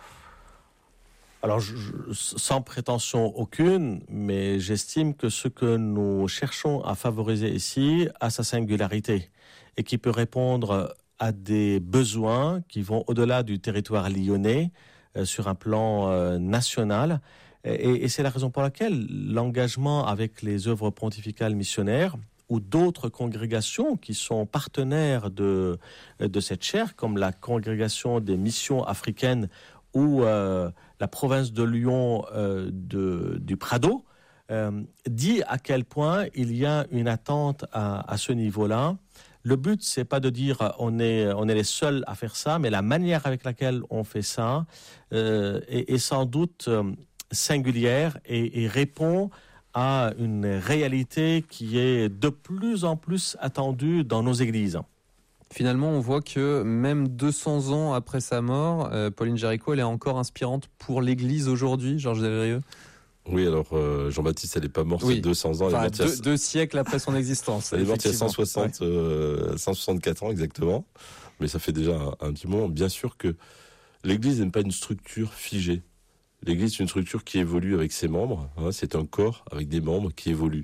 Alors, je, sans prétention aucune, mais j'estime que ce que nous cherchons à favoriser ici a sa singularité et qui peut répondre à des besoins qui vont au-delà du territoire lyonnais, euh, sur un plan euh, national. Et, et c'est la raison pour laquelle l'engagement avec les œuvres pontificales missionnaires ou d'autres congrégations qui sont partenaires de, de cette chaire, comme la congrégation des missions africaines ou euh, la province de Lyon euh, de, du Prado, euh, dit à quel point il y a une attente à, à ce niveau-là. Le but, c'est pas de dire on est, on est les seuls à faire ça, mais la manière avec laquelle on fait ça euh, est, est sans doute euh, singulière et, et répond à une réalité qui est de plus en plus attendue dans nos églises. Finalement, on voit que même deux cents ans après sa mort, euh, Pauline Jaricot, elle est encore inspirante pour l'Église aujourd'hui, Georges Delrieux. Oui, alors euh, Jean-Baptiste, elle n'est pas morte il y a deux cents ans. Enfin, elle est morte deux, deux siècles après son existence. Elle est morte il y a cent soixante, ouais. euh, cent soixante-quatre ans exactement, mais ça fait déjà un, un petit moment. Bien sûr que l'Église n'est pas une structure figée. L'Église est une structure qui évolue avec ses membres. Hein, c'est un corps avec des membres qui évoluent.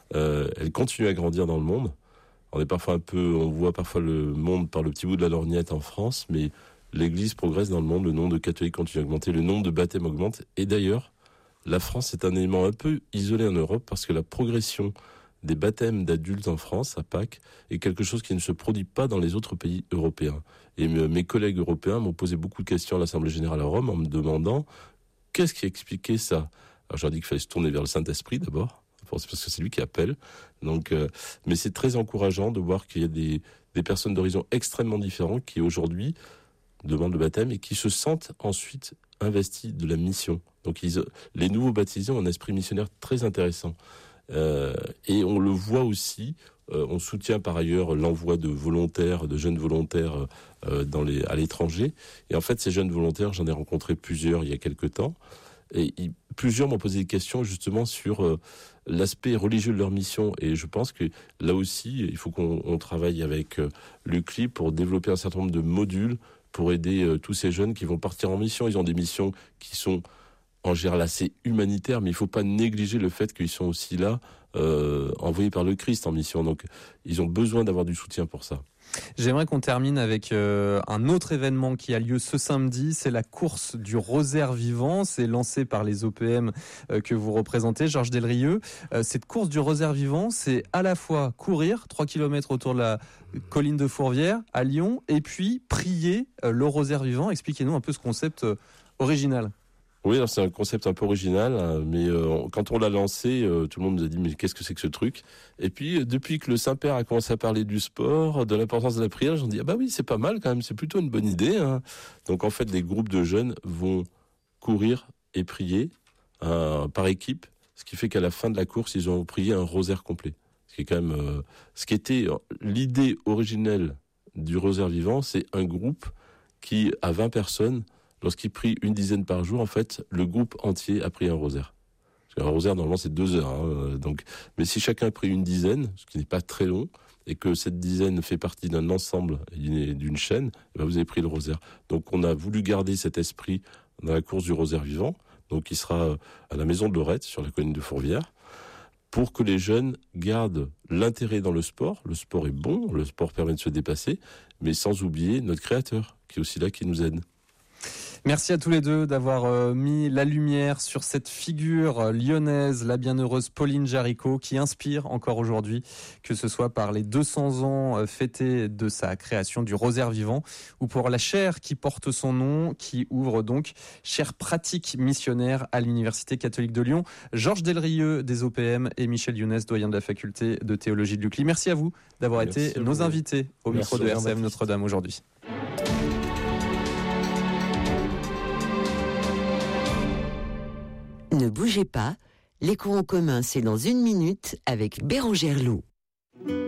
euh, elle continue à grandir dans le monde. On est parfois un peu, on voit parfois le monde par le petit bout de la lorgnette en France, mais l'Église progresse dans le monde, le nombre de catholiques continue à augmenter, le nombre de baptêmes augmente. Et d'ailleurs, la France est un élément un peu isolé en Europe parce que la progression des baptêmes d'adultes en France, à Pâques, est quelque chose qui ne se produit pas dans les autres pays européens. Et mes collègues européens m'ont posé beaucoup de questions à l'Assemblée générale à Rome en me demandant qu'est-ce qui expliquait ça. Alors je leur ai dit qu'il fallait se tourner vers le Saint-Esprit d'abord, parce que c'est lui qui appelle. Donc, euh, mais c'est très encourageant de voir qu'il y a des, des personnes d'horizons extrêmement différents qui aujourd'hui demandent le baptême et qui se sentent ensuite investis de la mission. Donc ils, les nouveaux baptisés ont un esprit missionnaire très intéressant. Euh, et on le voit aussi, euh, on soutient par ailleurs l'envoi de volontaires, de jeunes volontaires euh, dans les, à l'étranger. Et en fait, ces jeunes volontaires, j'en ai rencontré plusieurs il y a quelques temps. Et ils, plusieurs m'ont posé des questions justement sur euh, l'aspect religieux de leur mission. Et je pense que là aussi, il faut qu'on on travaille avec euh, l'U C L I pour développer un certain nombre de modules pour aider euh, tous ces jeunes qui vont partir en mission. Ils ont des missions qui sont en général assez humanitaires, mais il ne faut pas négliger le fait qu'ils sont aussi là, euh, envoyés par le Christ en mission. Donc, ils ont besoin d'avoir du soutien pour ça. J'aimerais qu'on termine avec euh, un autre événement qui a lieu ce samedi, c'est la course du rosaire vivant, c'est lancé par les O P M euh, que vous représentez, Georges Delrieux. Euh, cette course du rosaire vivant, c'est à la fois courir trois kilomètres autour de la colline de Fourvière à Lyon, et puis prier euh, le rosaire vivant. Expliquez-nous un peu ce concept euh, original. Oui, alors c'est un concept un peu original, hein, mais euh, quand on l'a lancé, euh, tout le monde nous a dit mais qu'est-ce que c'est que ce truc ? Et puis depuis que le Saint-Père a commencé à parler du sport, de l'importance de la prière, j'en dis ah bah oui, c'est pas mal quand même, c'est plutôt une bonne idée. Hein. Donc en fait, les groupes de jeunes vont courir et prier euh, par équipe, ce qui fait qu'à la fin de la course, ils ont prié un rosaire complet. Ce qui est quand même, euh, ce qui était l'idée originelle du rosaire vivant, c'est un groupe qui a vingt personnes. Lorsqu'il prie une dizaine par jour, en fait, le groupe entier a prié un rosaire. Parce qu'un rosaire, normalement, c'est deux heures. Hein, donc, mais si chacun prie une dizaine, ce qui n'est pas très long, et que cette dizaine fait partie d'un ensemble, d'une, d'une chaîne, eh bien vous avez pris le rosaire. Donc, on a voulu garder cet esprit dans la course du rosaire vivant. Donc, il sera à la maison de Lorette, sur la colline de Fourvière, pour que les jeunes gardent l'intérêt dans le sport. Le sport est bon, le sport permet de se dépasser, mais sans oublier notre Créateur, qui est aussi là, qui nous aide. Merci à tous les deux d'avoir euh, mis la lumière sur cette figure euh, lyonnaise, la bienheureuse Pauline Jaricot, qui inspire encore aujourd'hui, que ce soit par les deux cents ans euh, fêtés de sa création du rosaire vivant, ou pour la chaire qui porte son nom, qui ouvre donc chaire pratique missionnaire à l'Université catholique de Lyon. Georges Delrieux des O P M et Michel Younes, doyen de la faculté de théologie de l'U C L I. Merci à vous d'avoir Merci été nos invités au Merci micro de R C F Notre-Dame aujourd'hui. Ne bougez pas, l'écho en commun, c'est dans une minute avec Bérangère Loup.